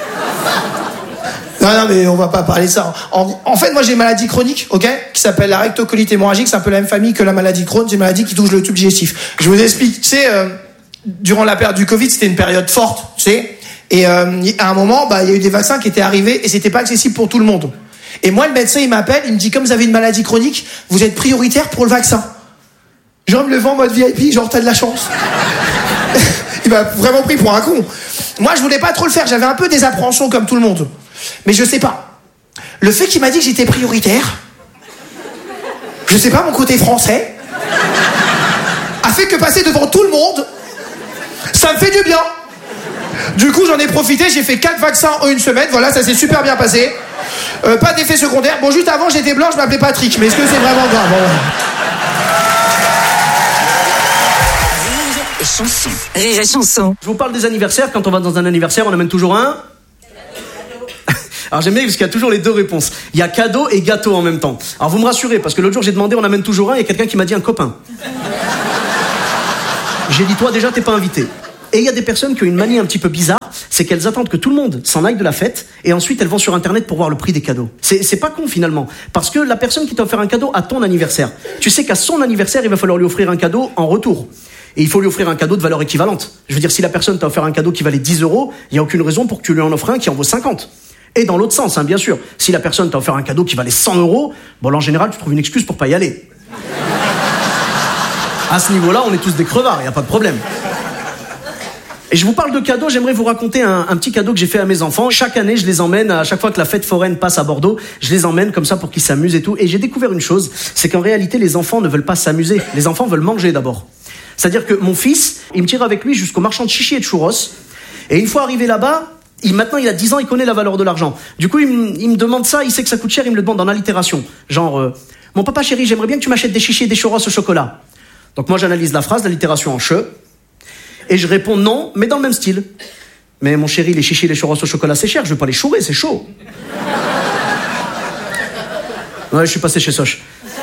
Non, non, mais on va pas parler de ça. En, en fait, moi, j'ai une maladie chronique, ok, qui s'appelle la rectocolite hémorragique. C'est un peu la même famille que la maladie Crohn. C'est une maladie qui touche le tube digestif. Je vous explique. Tu sais, euh, durant la période du Covid, c'était une période forte, tu sais. Et euh, à un moment, bah, il y a eu des vaccins qui étaient arrivés et c'était pas accessible pour tout le monde. Et moi, le médecin, il m'appelle, il me dit, comme vous avez une maladie chronique, vous êtes prioritaire pour le vaccin. Genre, me le vend en mode V I P, genre, t'as de la chance. Il m'a vraiment pris pour un con. Moi, je voulais pas trop le faire. J'avais un peu des appréhensions comme tout le monde. Mais je sais pas. Le fait qu'il m'a dit que j'étais prioritaire, je sais pas, mon côté français, a fait que passer devant tout le monde, ça me fait du bien. Du coup, j'en ai profité, j'ai fait quatre vaccins en une semaine. Voilà, ça s'est super bien passé. Euh, pas d'effet secondaire. Bon, juste avant, j'étais blanc, je m'appelais Patrick. Mais est-ce que c'est vraiment grave? Bon. et chanson. Rire et chanson. Je vous parle des anniversaires. Quand on va dans un anniversaire, on amène toujours un... Alors j'aime bien parce qu'il y a toujours les deux réponses. Il y a cadeau et gâteau en même temps. Alors vous me rassurez, parce que l'autre jour j'ai demandé on amène toujours un, et il y a quelqu'un qui m'a dit un copain. J'ai dit toi déjà t'es pas invité. Et il y a des personnes qui ont une manie un petit peu bizarre, c'est qu'elles attendent que tout le monde s'en aille de la fête, et ensuite elles vont sur internet pour voir le prix des cadeaux. C'est, c'est pas con finalement, parce que la personne qui t'a offert un cadeau à ton anniversaire, tu sais qu'à son anniversaire il va falloir lui offrir un cadeau en retour. Et il faut lui offrir un cadeau de valeur équivalente. Je veux dire, si la personne t'a offert un cadeau qui valait dix euros, il n'y a aucune raison pour que tu lui en offres un qui en vaut cinquante. Et dans l'autre sens, hein, bien sûr. Si la personne t'a offert un cadeau qui valait cent euros, bon, là, en général, tu trouves une excuse pour pas y aller. À ce niveau-là, on est tous des crevards, il n'y a pas de problème. Et je vous parle de cadeaux, j'aimerais vous raconter un, un petit cadeau que j'ai fait à mes enfants. Chaque année, je les emmène, à chaque fois que la fête foraine passe à Bordeaux, je les emmène comme ça pour qu'ils s'amusent et tout. Et j'ai découvert une chose, c'est qu'en réalité, les enfants ne veulent pas s'amuser. Les enfants veulent manger d'abord. C'est-à-dire que mon fils, il me tire avec lui jusqu'au marchand de chichis et de churros. Et une fois arrivé là-bas, il, maintenant il a dix ans, il connaît la valeur de l'argent. Du coup, il, m- il me demande ça, il sait que ça coûte cher, il me le demande en allitération. Genre, euh, mon papa chéri, j'aimerais bien que tu m'achètes des chichis et des churros au chocolat. Donc moi, j'analyse la phrase, l'allitération en che. Et je réponds non, mais dans le même style. Mais mon chéri, les chichis et les churros au chocolat, c'est cher, je veux pas les chourer, c'est chaud. Ouais, je suis passé chez Soch.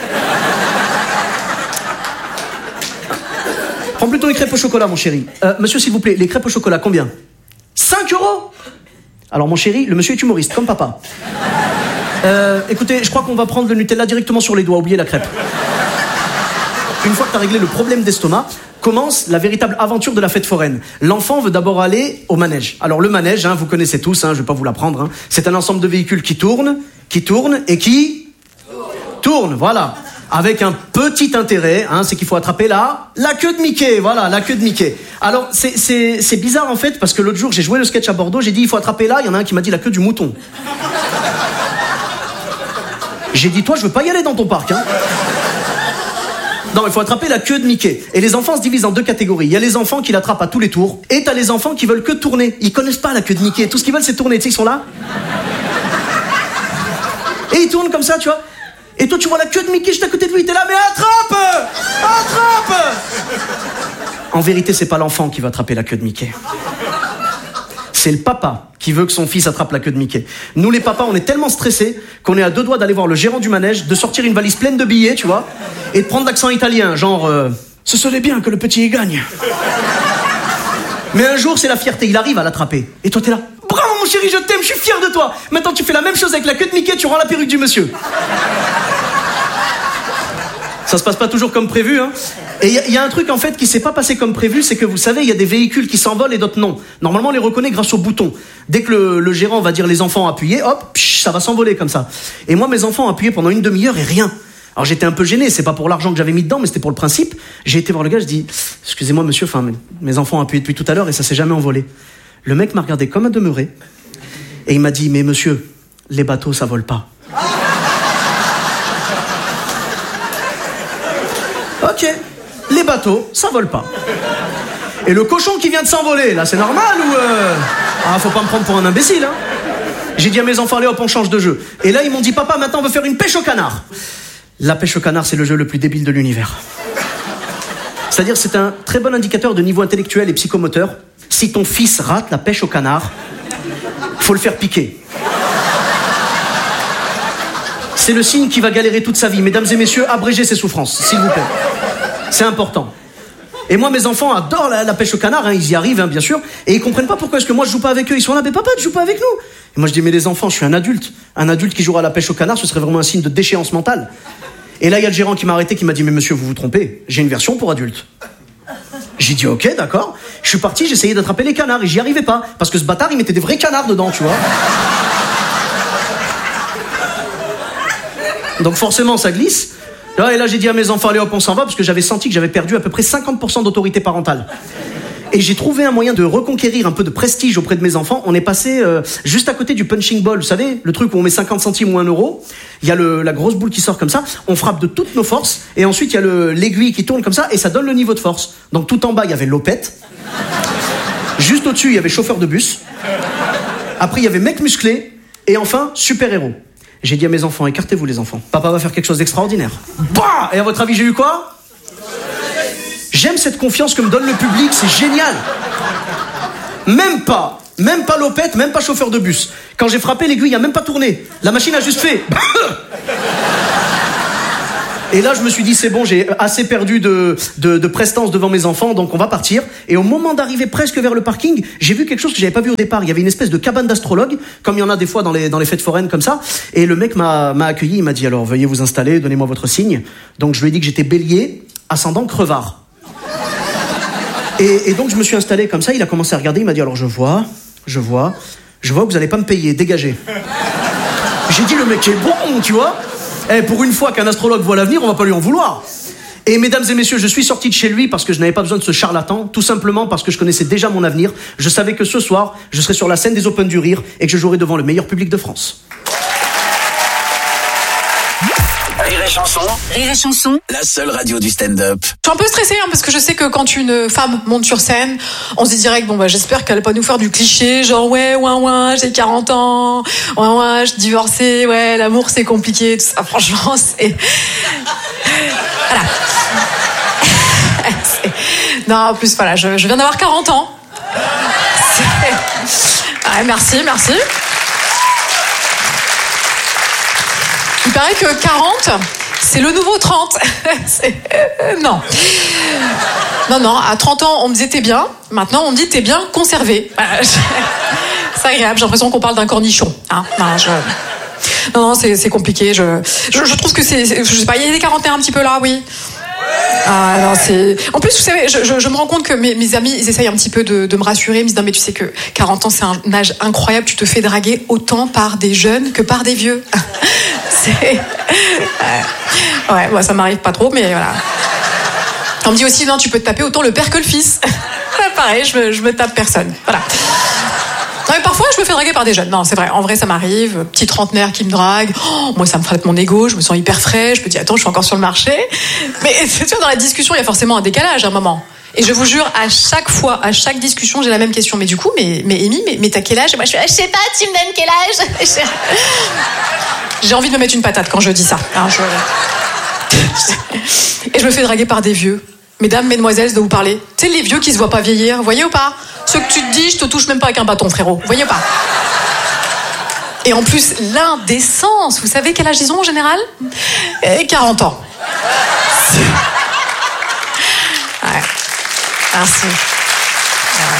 Prends plutôt les crêpes au chocolat, mon chéri. Euh, monsieur, s'il vous plaît, les crêpes au chocolat, combien? cinq euros? Alors, mon chéri, le monsieur est humoriste, comme papa. Euh, écoutez, je crois qu'on va prendre le Nutella directement sur les doigts, oubliez la crêpe. Une fois que tu as réglé le problème d'estomac, commence la véritable aventure de la fête foraine. L'enfant veut d'abord aller au manège. Alors, le manège, hein, vous connaissez tous, hein, je vais pas vous l'apprendre, hein, c'est un ensemble de véhicules qui tournent, qui tournent et qui... Tournent, voilà. Avec un petit intérêt, hein, c'est qu'il faut attraper la, la queue de Mickey, voilà, la queue de Mickey. Alors, c'est, c'est, c'est bizarre en fait, parce que l'autre jour, j'ai joué le sketch à Bordeaux, j'ai dit, il faut attraper là, il y en a un qui m'a dit la queue du mouton. J'ai dit, toi, je veux pas y aller dans ton parc, hein. Non, il faut attraper la queue de Mickey. Et les enfants se divisent en deux catégories. Il y a les enfants qui l'attrapent à tous les tours, et t'as les enfants qui veulent que tourner. Ils connaissent pas la queue de Mickey, tout ce qu'ils veulent, c'est tourner, tu sais, ils sont là. Et ils tournent comme ça, tu vois. Et toi, tu vois la queue de Mickey juste à côté de lui, t'es là, mais attrape! Attrape! En vérité, c'est pas l'enfant qui va attraper la queue de Mickey. C'est le papa qui veut que son fils attrape la queue de Mickey. Nous, les papas, on est tellement stressés qu'on est à deux doigts d'aller voir le gérant du manège, de sortir une valise pleine de billets, tu vois, et de prendre l'accent italien, genre, euh, ce serait bien que le petit y gagne. Mais un jour, c'est la fierté, il arrive à l'attraper. Et toi, t'es là, bravo mon chéri, je t'aime, je suis fier de toi. Maintenant, tu fais la même chose avec la queue de Mickey, tu rends la perruque du monsieur. Ça se passe pas toujours comme prévu, hein. Et il y, y a un truc, en fait, qui s'est pas passé comme prévu, c'est que vous savez, il y a des véhicules qui s'envolent et d'autres non. Normalement, on les reconnaît grâce au bouton. Dès que le, le gérant va dire les enfants appuyez, hop, psh, ça va s'envoler comme ça. Et moi, mes enfants ont appuyé pendant une demi-heure et rien. Alors j'étais un peu gêné, c'est pas pour l'argent que j'avais mis dedans, mais c'était pour le principe. J'ai été voir le gars, je dis, excusez-moi monsieur, enfin, mes, mes enfants ont appuyé depuis tout à l'heure et ça s'est jamais envolé. Le mec m'a regardé comme un demeuré et il m'a dit, mais monsieur, les bateaux ça vole pas. Ok, les bateaux ça vole pas. Et le cochon qui vient de s'envoler, là c'est normal ou euh... ah faut pas me prendre pour un imbécile, hein. J'ai dit à mes enfants, allez hop on change de jeu. Et là ils m'ont dit, papa maintenant on veut faire une pêche au canard. La pêche au canard, c'est le jeu le plus débile de l'univers. C'est-à-dire, c'est un très bon indicateur de niveau intellectuel et psychomoteur. Si ton fils rate la pêche au canard, faut le faire piquer. C'est le signe qu'il va galérer toute sa vie. Mesdames et messieurs, abrégez ses souffrances, s'il vous plaît. C'est important. Et moi, mes enfants adorent la, la pêche au canard, hein, ils y arrivent, hein, bien sûr, et ils comprennent pas pourquoi est-ce que moi je joue pas avec eux. Ils sont là, mais papa, tu joues pas avec nous. Et moi je dis, mais les enfants, je suis un adulte. Un adulte qui jouera à la pêche au canard, ce serait vraiment un signe de déchéance mentale. Et là, il y a le gérant qui m'a arrêté, qui m'a dit, mais monsieur, vous vous trompez, j'ai une version pour adultes. J'ai dit, ok, d'accord. Je suis parti, j'essayais d'attraper les canards, et j'y arrivais pas, parce que ce bâtard, il mettait des vrais canards dedans, tu vois. Donc forcément, ça glisse. Et là, j'ai dit à mes enfants, allez hop, on s'en va, parce que j'avais senti que j'avais perdu à peu près cinquante pour cent d'autorité parentale. Et j'ai trouvé un moyen de reconquérir un peu de prestige auprès de mes enfants. On est passé euh, juste à côté du punching ball, vous savez, le truc où on met cinquante centimes ou un euro. Il y a le, la grosse boule qui sort comme ça. On frappe de toutes nos forces. Et ensuite, il y a le, l'aiguille qui tourne comme ça et ça donne le niveau de force. Donc tout en bas, il y avait l'opette. Juste au-dessus, il y avait chauffeur de bus. Après, il y avait mec musclé. Et enfin, super-héros. J'ai dit à mes enfants, écartez-vous les enfants. Papa va faire quelque chose d'extraordinaire. Bah ! Et à votre avis, j'ai eu quoi ? J'ai J'aime cette confiance que me donne le public, c'est génial. Même pas, même pas lopette, même pas chauffeur de bus. Quand j'ai frappé, l'aiguille a même pas tourné. La machine a juste fait. Et là, je me suis dit, c'est bon, j'ai assez perdu de, de, de prestance devant mes enfants, donc on va partir. Et au moment d'arriver presque vers le parking, j'ai vu quelque chose que j'avais pas vu au départ. Il y avait une espèce de cabane d'astrologue, comme il y en a des fois dans les, dans les fêtes foraines comme ça. Et le mec m'a, m'a accueilli, il m'a dit, alors veuillez vous installer, donnez-moi votre signe. Donc je lui ai dit que j'étais bélier, ascendant crevard. Et, et donc je me suis installé comme ça, il a commencé à regarder, il m'a dit, alors je vois, je vois, je vois que vous allez pas me payer, dégagez. J'ai dit, le mec est bon, tu vois. Eh, pour une fois qu'un astrologue voit l'avenir, on va pas lui en vouloir. Et mesdames et messieurs, je suis sorti de chez lui parce que je n'avais pas besoin de ce charlatan, tout simplement parce que je connaissais déjà mon avenir. Je savais que ce soir, je serais sur la scène des Open du Rire et que je jouerais devant le meilleur public de France. Rire et chanson. Rire et chanson. La seule radio du stand-up. Je suis un peu stressée hein, parce que je sais que quand une femme monte sur scène, on se dit direct, bon bah j'espère qu'elle va pas nous faire du cliché, genre ouais, ouin ouin, j'ai quarante ans, ouin ouin, je suis divorcée, ouais, l'amour c'est compliqué, tout ça, franchement c'est... Voilà. c'est... Non, en plus voilà, je, je viens d'avoir quarante ans. C'est... Ouais, merci, merci. Il paraît que quarante, c'est le nouveau trente. c'est... Non. Non, non, à trente ans, on me disait t'es bien. Maintenant, on me dit t'es bien conservé. C'est agréable, j'ai l'impression qu'on parle d'un cornichon. Hein non, je... non, non, c'est, c'est compliqué. Je, je, je trouve que c'est, c'est... Je sais pas, il y a des quarantaines un petit peu là, oui. Ah non, c'est... En plus, vous savez, je, je, je me rends compte que mes, mes amis, ils essayent un petit peu de, de me rassurer. Ils me disent, non mais tu sais que quarante ans, c'est un âge incroyable. Tu te fais draguer autant par des jeunes que par des vieux. c'est... Ouais, ouais moi, ça m'arrive pas trop, mais voilà. On me dit aussi, non, tu peux te taper autant le père que le fils. Pareil, je me, je me tape personne. Voilà. Non, mais parfois, je me fais draguer par des jeunes. Non, c'est vrai. En vrai, ça m'arrive. Petit trentenaire qui me drague. Oh, moi, ça me frappe mon ego. Je me sens hyper frais. Je me dis, attends, je suis encore sur le marché. Mais c'est sûr, dans la discussion, il y a forcément un décalage à un moment. Et je vous jure, à chaque fois, à chaque discussion, j'ai la même question. Mais du coup, mais, mais Amy, mais, mais t'as quel âge? Et moi, je suis, je sais pas, tu me donnes quel âge? J'ai envie de me mettre une patate quand je dis ça. Alors, je... Et je me fais draguer par des vieux. Mesdames, mesdemoiselles, de vous parler. Tu sais, les vieux qui se voient pas vieillir, voyez ou pas? Ceux que tu te dis, je te touche même pas avec un bâton, frérot. Voyez ou pas? Et en plus, l'indécence. Vous savez quel âge ils ont en général? Et quarante ans. Ouais. Merci. Ouais.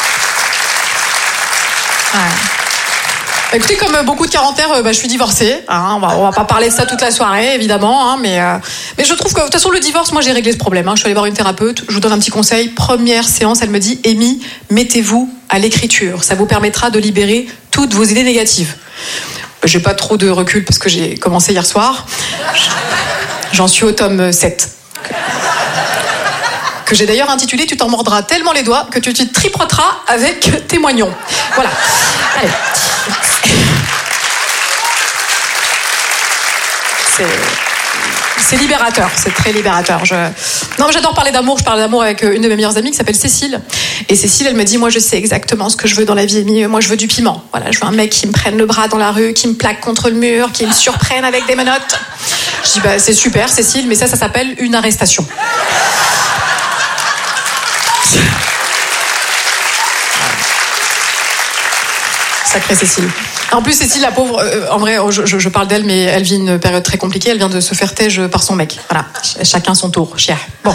Ouais. Écoutez, comme beaucoup de quarantaires, bah, je suis divorcée. Hein, on va, on va pas parler de ça toute la soirée, évidemment. Hein, mais, euh, mais je trouve que, de toute façon, le divorce, moi, j'ai réglé ce problème. Hein. Je suis allée voir une thérapeute. Je vous donne un petit conseil. Première séance, elle me dit, Amy, mettez-vous à l'écriture. Ça vous permettra de libérer toutes vos idées négatives. J'ai pas trop de recul parce que j'ai commencé hier soir. J'en suis au tome sept. Que j'ai d'ailleurs intitulé « Tu t'en mordras tellement les doigts que tu t'y tripoteras avec tes moignons ». Voilà. Allez. C'est... c'est libérateur, c'est très libérateur. Je... Non, mais j'adore parler d'amour. Je parle d'amour avec une de mes meilleures amies qui s'appelle Cécile. Et Cécile, elle me dit, moi, je sais exactement ce que je veux dans la vie. Moi, je veux du piment. Voilà, je veux un mec qui me prenne le bras dans la rue, qui me plaque contre le mur, qui me surprenne avec des menottes. Je dis, bah, c'est super, Cécile, mais ça, ça s'appelle une arrestation. Sacrée Cécile. En plus, Cécile, la pauvre, euh, en vrai, je, je, je parle d'elle, mais elle vit une période très compliquée. Elle vient de se faire têche par son mec. Voilà, Ch- chacun son tour. Chier. Bon.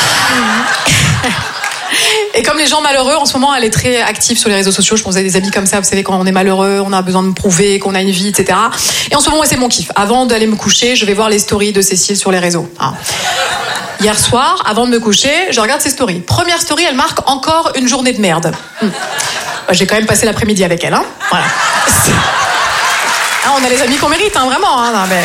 Et comme les gens malheureux, en ce moment, elle est très active sur les réseaux sociaux. Je pense à des amis comme ça. Vous savez, quand on est malheureux, on a besoin de me prouver qu'on a une vie, et cetera. Et en ce moment, c'est mon kiff. Avant d'aller me coucher, je vais voir les stories de Cécile sur les réseaux. Ah. Hier soir, avant de me coucher, je regarde ses stories. Première story, elle marque encore une journée de merde. Hum. J'ai quand même passé l'après-midi avec elle, hein. Voilà. Ah, on a les amis qu'on mérite, hein, vraiment. Hein, non, mais...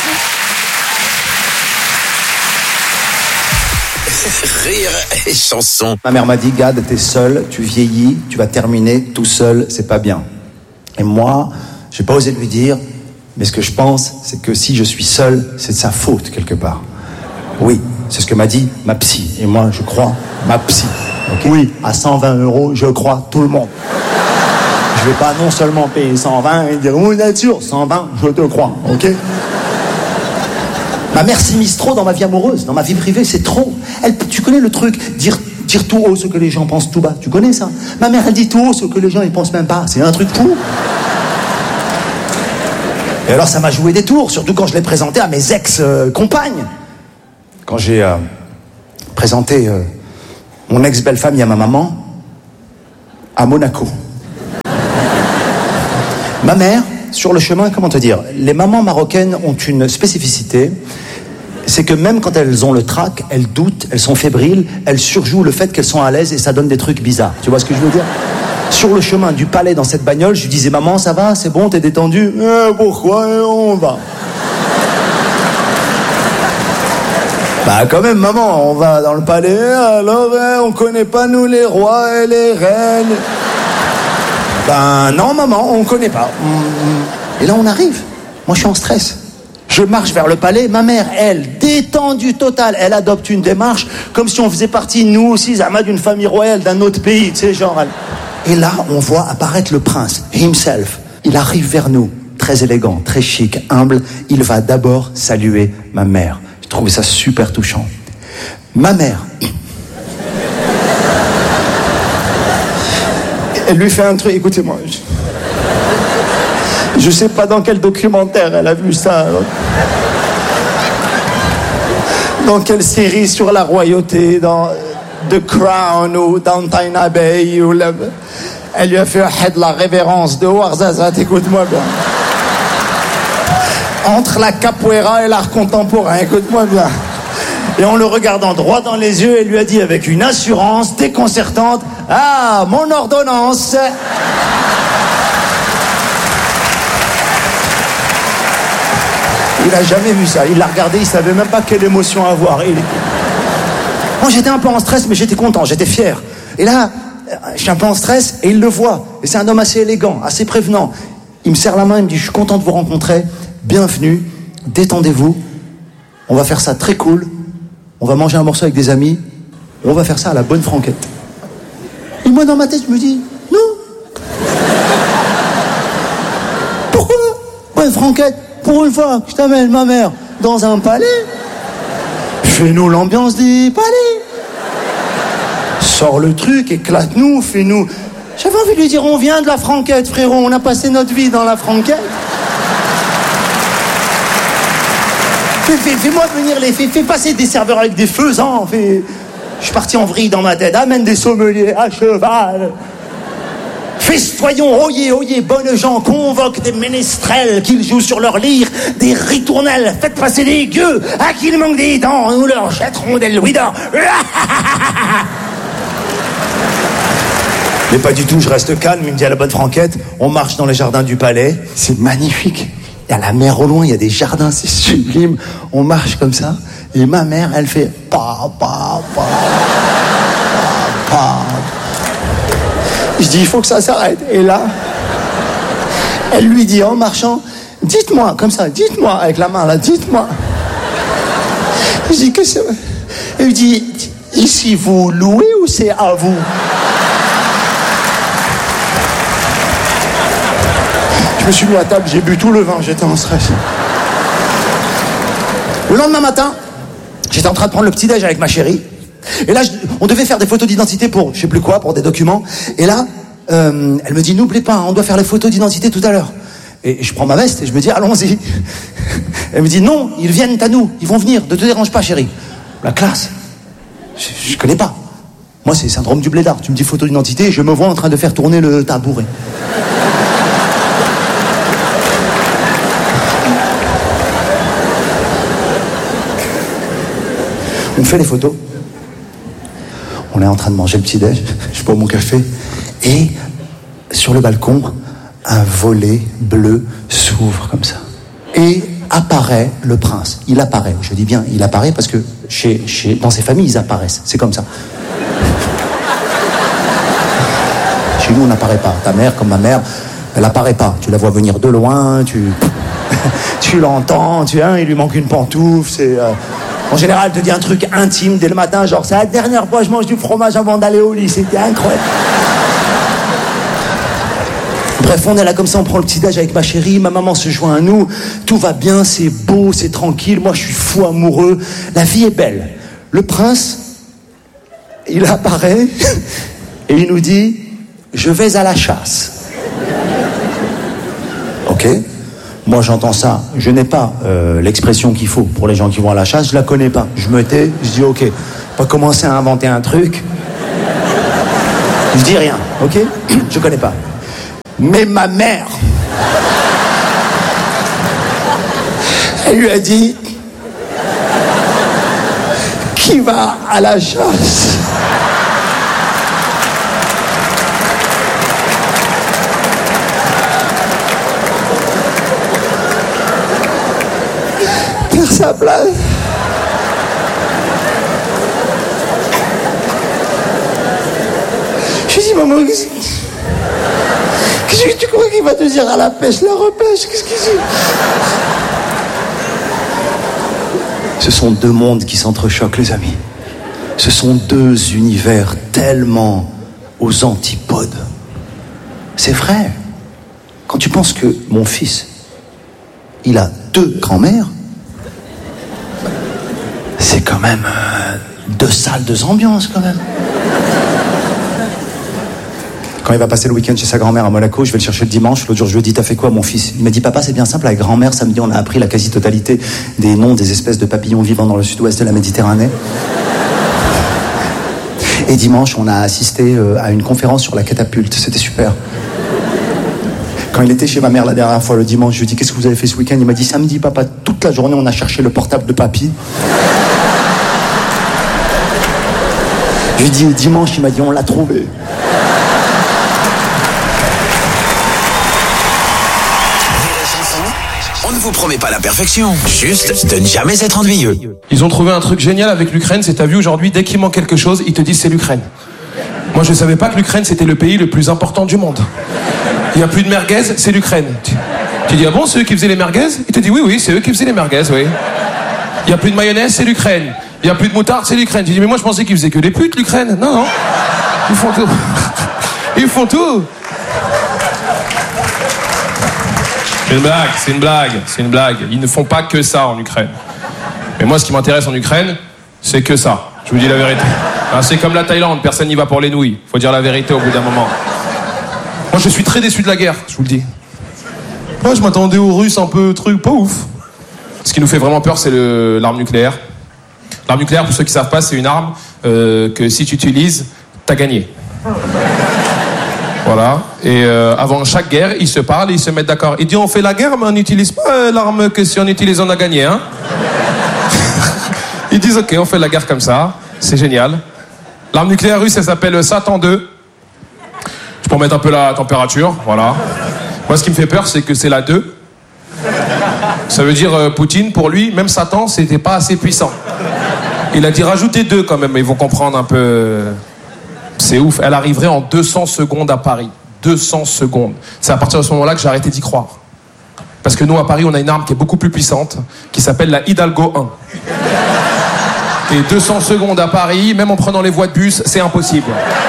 Rire et chanson. Ma mère m'a dit, Gad, t'es seul, tu vieillis, tu vas terminer tout seul, c'est pas bien. Et moi, j'ai pas osé lui dire, mais ce que je pense, c'est que si je suis seul, c'est de sa faute quelque part. Oui, c'est ce que m'a dit ma psy. Et moi, je crois ma psy. Okay. Oui, à cent vingt euros, je crois tout le monde. Je vais pas non seulement payer cent vingt et dire, oui, nature, cent vingt, je te crois, ok? Ma mère s'immisce trop dans ma vie amoureuse, dans ma vie privée, c'est trop. Elle, tu, connais le truc, dire, dire tout haut ce que les gens pensent tout bas. Tu connais ça? Ma mère, elle dit tout haut ce que les gens, ils pensent même pas. C'est un truc fou. Et alors, ça m'a joué des tours, surtout quand je l'ai présenté à mes ex-compagnes. Quand j'ai euh, présenté euh, mon ex-belle-famille à ma maman, à Monaco. Ma mère, sur le chemin, comment te dire, les mamans marocaines ont une spécificité, c'est que même quand elles ont le trac, elles doutent, elles sont fébriles, elles surjouent le fait qu'elles sont à l'aise et ça donne des trucs bizarres. Tu vois ce que je veux dire? Sur le chemin du palais dans cette bagnole, je lui disais, maman, ça va, c'est bon, t'es détendu? Eh, pourquoi on va? Bah quand même, maman, on va dans le palais, alors hein, on connaît pas nous les rois et les reines. Ben non, maman, on connaît pas. Et là, on arrive. Moi, je suis en stress. Je marche vers le palais. Ma mère, elle, détendue totale, elle adopte une démarche comme si on faisait partie, nous aussi, Zama, d'une famille royale d'un autre pays, tu sais, genre. Elle... Et là, on voit apparaître le prince, himself. Il arrive vers nous, très élégant, très chic, humble. Il va d'abord saluer ma mère. J'ai trouvé ça super touchant. Ma mère... Elle lui fait un truc, écoutez-moi. Je... je sais pas dans quel documentaire elle a vu ça. Dans quelle série sur la royauté, dans The Crown ou Downton Abbey. Ou la... Elle lui a fait la révérence de Ouarzazat, écoute-moi bien. Entre la capoeira et l'art contemporain, écoute-moi bien. Et en le regardant droit dans les yeux, elle lui a dit avec une assurance déconcertante, « Ah, mon ordonnance !» Il a jamais vu ça. Il l'a regardé, il savait même pas quelle émotion avoir. Il... Moi, j'étais un peu en stress, mais j'étais content, j'étais fier. Et là, je suis un peu en stress, et il le voit. Et c'est un homme assez élégant, assez prévenant. Il me serre la main, il me dit, « Je suis content de vous rencontrer. Bienvenue. Détendez-vous. On va faire ça très cool. On va manger un morceau avec des amis. On va faire ça à la bonne franquette. » Et moi, dans ma tête, je me dis, non. Pourquoi? Bonne franquette, pour une fois que je t'amène ma mère dans un palais, fais-nous l'ambiance des palais. Sors le truc, éclate-nous, fais-nous... J'avais envie de lui dire, on vient de la franquette, frérot. On a passé notre vie dans la franquette. Fais, fais, fais-moi venir les... Fais, fais passer des serveurs avec des faisans. Fais... Je suis parti en vrille dans ma tête. Amène des sommeliers à cheval. Festoyons, oyez, oyez, bonnes gens. Convoque des ménestrels qu'ils jouent sur leur lyre. Des ritournelles. Faites passer des gueux. À qui il manque des dents, nous leur jetterons des louis d'or. Mais pas du tout, je reste calme. Il me dit à la bonne franquette, on marche dans les jardins du palais. C'est magnifique. Il y a la mer au loin, il y a des jardins, c'est sublime. On marche comme ça. Et ma mère, elle fait pa, pa, pa, pa, pa. Je dis, il faut que ça s'arrête. Et là, elle lui dit en marchant, dites-moi, comme ça, dites-moi, avec la main là, dites-moi. Je dis, qu'est-ce que c'est? Elle lui dit, ici vous louez ou c'est à vous? Je me suis mis à table, j'ai bu tout le vin, j'étais en stress. Le lendemain matin, j'étais en train de prendre le petit-déj avec ma chérie. Et là, je, on devait faire des photos d'identité pour, je sais plus quoi, pour des documents. Et là, euh, elle me dit, n'oublie pas, on doit faire les photos d'identité tout à l'heure. Et je prends ma veste et je me dis, allons-y. Elle me dit, non, ils viennent à nous, ils vont venir, ne te dérange pas, chérie. La classe, je, je connais pas. Moi, c'est syndrome du blédard. Tu me dis photo d'identité, je me vois en train de faire tourner le tabouret. On fait les photos. On est en train de manger le petit-déj. Je bois mon café. Et sur le balcon, un volet bleu s'ouvre comme ça. Et apparaît le prince. Il apparaît. Je dis bien, il apparaît parce que chez, chez, dans ces familles, ils apparaissent. C'est comme ça. Chez nous, on n'apparaît pas. Ta mère, comme ma mère, elle apparaît pas. Tu la vois venir de loin, tu, tu l'entends, tu hein, il lui manque une pantoufle, c'est... Euh... En général, elle te dit un truc intime dès le matin, genre c'est la dernière fois que je mange du fromage avant d'aller au lit, c'était incroyable. Bref, on est là comme ça, on prend le petit-déj avec ma chérie, ma maman se joint à nous, tout va bien, c'est beau, c'est tranquille, moi je suis fou amoureux, la vie est belle. Le prince, il apparaît et il nous dit « Je vais à la chasse ». Ok ? Moi, j'entends ça. Je n'ai pas euh, l'expression qu'il faut pour les gens qui vont à la chasse. Je la connais pas. Je me tais. Je dis ok. Pas commencer à inventer un truc. Je dis rien. Ok. Je connais pas. Mais ma mère, elle lui a dit qui va à la chasse. Sa place. Je lui dis maman, qu'est-ce que tu crois qu'il va te dire à la pêche, la repêche? Qu'est-ce qu'il dit? Ce sont deux mondes qui s'entrechoquent, les amis. Ce sont deux univers tellement aux antipodes. C'est vrai. Quand tu penses que mon fils, il a deux grands-mères, c'est quand même euh, deux salles, deux ambiances quand même. Quand il va passer le week-end chez sa grand-mère à Monaco, je vais le chercher le dimanche. L'autre jour, je lui ai dit, t'as fait quoi, mon fils? Il m'a dit, papa, c'est bien simple, avec grand-mère, samedi, on a appris la quasi-totalité des noms des espèces de papillons vivant dans le sud-ouest de la Méditerranée. Et dimanche, on a assisté euh, à une conférence sur la catapulte. C'était super. Quand il était chez ma mère la dernière fois, le dimanche, je lui ai dit, qu'est-ce que vous avez fait ce week-end? Il m'a dit, samedi, papa, toute la journée, on a cherché le portable de papy. Je lui ai dit, dimanche, il m'a dit, on l'a trouvé. On ne vous promet pas la perfection, juste de ne jamais être ennuyeux. Ils ont trouvé un truc génial avec l'Ukraine, c'est t'as vu aujourd'hui, dès qu'il manque quelque chose, ils te disent c'est l'Ukraine. Moi je savais pas que l'Ukraine c'était le pays le plus important du monde. Il n'y a plus de merguez, c'est l'Ukraine. Tu, tu dis ah bon, c'est eux qui faisaient les merguez? Il te dit oui oui, c'est eux qui faisaient les merguez, oui. Il n'y a plus de mayonnaise, c'est l'Ukraine. Il n'y a plus de moutarde, c'est l'Ukraine. Tu dis mais moi je pensais qu'ils faisaient que des putes l'Ukraine. Non non, ils font tout. Ils font tout. C'est une blague, c'est une blague, c'est une blague. Ils ne font pas que ça en Ukraine. Mais moi, ce qui m'intéresse en Ukraine, c'est que ça. Je vous dis la vérité. Hein, c'est comme la Thaïlande, personne n'y va pour les nouilles. Faut dire la vérité au bout d'un moment. Moi, je suis très déçu de la guerre, je vous le dis. Moi, je m'attendais aux Russes un peu truc, pas ouf. Ce qui nous fait vraiment peur, c'est le, l'arme nucléaire. L'arme nucléaire, pour ceux qui ne savent pas, c'est une arme euh, que si tu utilises, t'as gagné. Voilà. Et euh, avant chaque guerre, ils se parlent et ils se mettent d'accord. Ils disent on fait la guerre, mais on n'utilise pas euh, l'arme que si on utilise, on a gagné. Hein. Ils disent ok, on fait la guerre comme ça. C'est génial. L'arme nucléaire russe, elle s'appelle Satan deux. Je peux mettre un peu la température. Voilà. Moi, ce qui me fait peur, c'est que c'est la deux. Ça veut dire euh, Poutine, pour lui, même Satan, c'était pas assez puissant. Il a dit rajoutez deux quand même, mais ils vont comprendre un peu. C'est ouf, elle arriverait en deux cents secondes à Paris. deux cents secondes. C'est à partir de ce moment-là que j'ai arrêté d'y croire. Parce que nous, à Paris, on a une arme qui est beaucoup plus puissante, qui s'appelle la Hidalgo un. Et deux cents secondes à Paris, même en prenant les voies de bus, c'est impossible.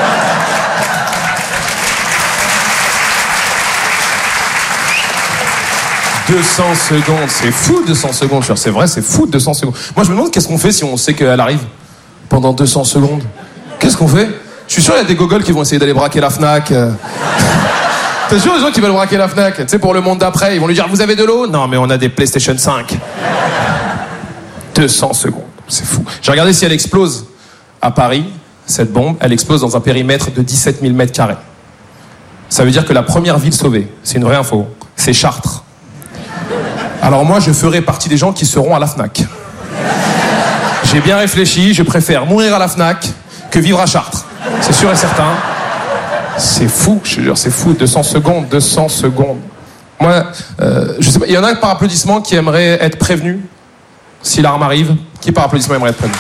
deux cents secondes, c'est fou deux cents secondes. C'est vrai, c'est fou deux cents secondes. Moi, je me demande qu'est-ce qu'on fait si on sait qu'elle arrive pendant deux cents secondes. Qu'est-ce qu'on fait? Je suis sûr qu'il y a des gogoles qui vont essayer d'aller braquer la Fnac. T'es sûr les gens qui veulent braquer la Fnac? Tu sais, pour le monde d'après, ils vont lui dire vous avez de l'eau? Non, mais on a des PlayStation cinq. deux cents secondes, c'est fou. J'ai regardé si elle explose à Paris, cette bombe, elle explose dans un périmètre de dix-sept mille mètres carrés. Ça veut dire que la première ville sauvée, c'est une vraie info, c'est Chartres. Alors moi, je ferai partie des gens qui seront à la Fnac. J'ai bien réfléchi, je préfère mourir à la Fnac que vivre à Chartres. C'est sûr et certain. C'est fou, je te jure, c'est fou. deux cents secondes, deux cents secondes. Moi, euh, je sais pas, il y en a par applaudissement qui aimeraient être prévenus si l'arme arrive. Qui par applaudissement aimerait être prévenu?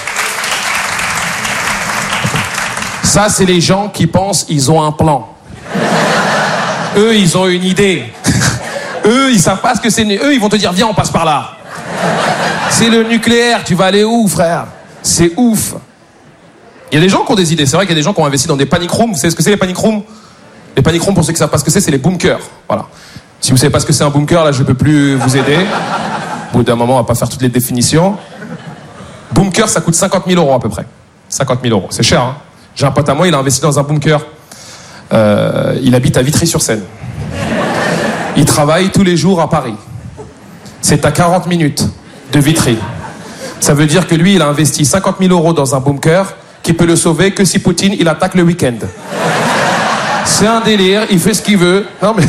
Ça, c'est les gens qui pensent ils ont un plan. Eux, ils ont une idée. Eux, ils savent pas ce que c'est. Eux, ils vont te dire viens, on passe par là. C'est le nucléaire, tu vas aller où, frère? C'est ouf. Il y a des gens qui ont des idées. C'est vrai qu'il y a des gens qui ont investi dans des panic rooms. Vous savez ce que c'est les panic rooms? Les panic rooms, pour ceux qui ne savent pas ce que c'est, c'est les bunkers. Voilà. Si vous ne savez pas ce que c'est un bunker, là, je ne peux plus vous aider. Au bout d'un moment, on ne va pas faire toutes les définitions. Bunker, ça coûte cinquante mille euros à peu près. cinquante mille euros. C'est cher, hein? J'ai un pote à moi, il a investi dans un bunker. Euh, il habite à Vitry-sur-Seine. Il travaille tous les jours à Paris. C'est à quarante minutes de Vitry. Ça veut dire que lui, il a investi cinquante mille euros dans un bunker qui peut le sauver que si Poutine, il attaque le week-end. C'est un délire, il fait ce qu'il veut. Non mais...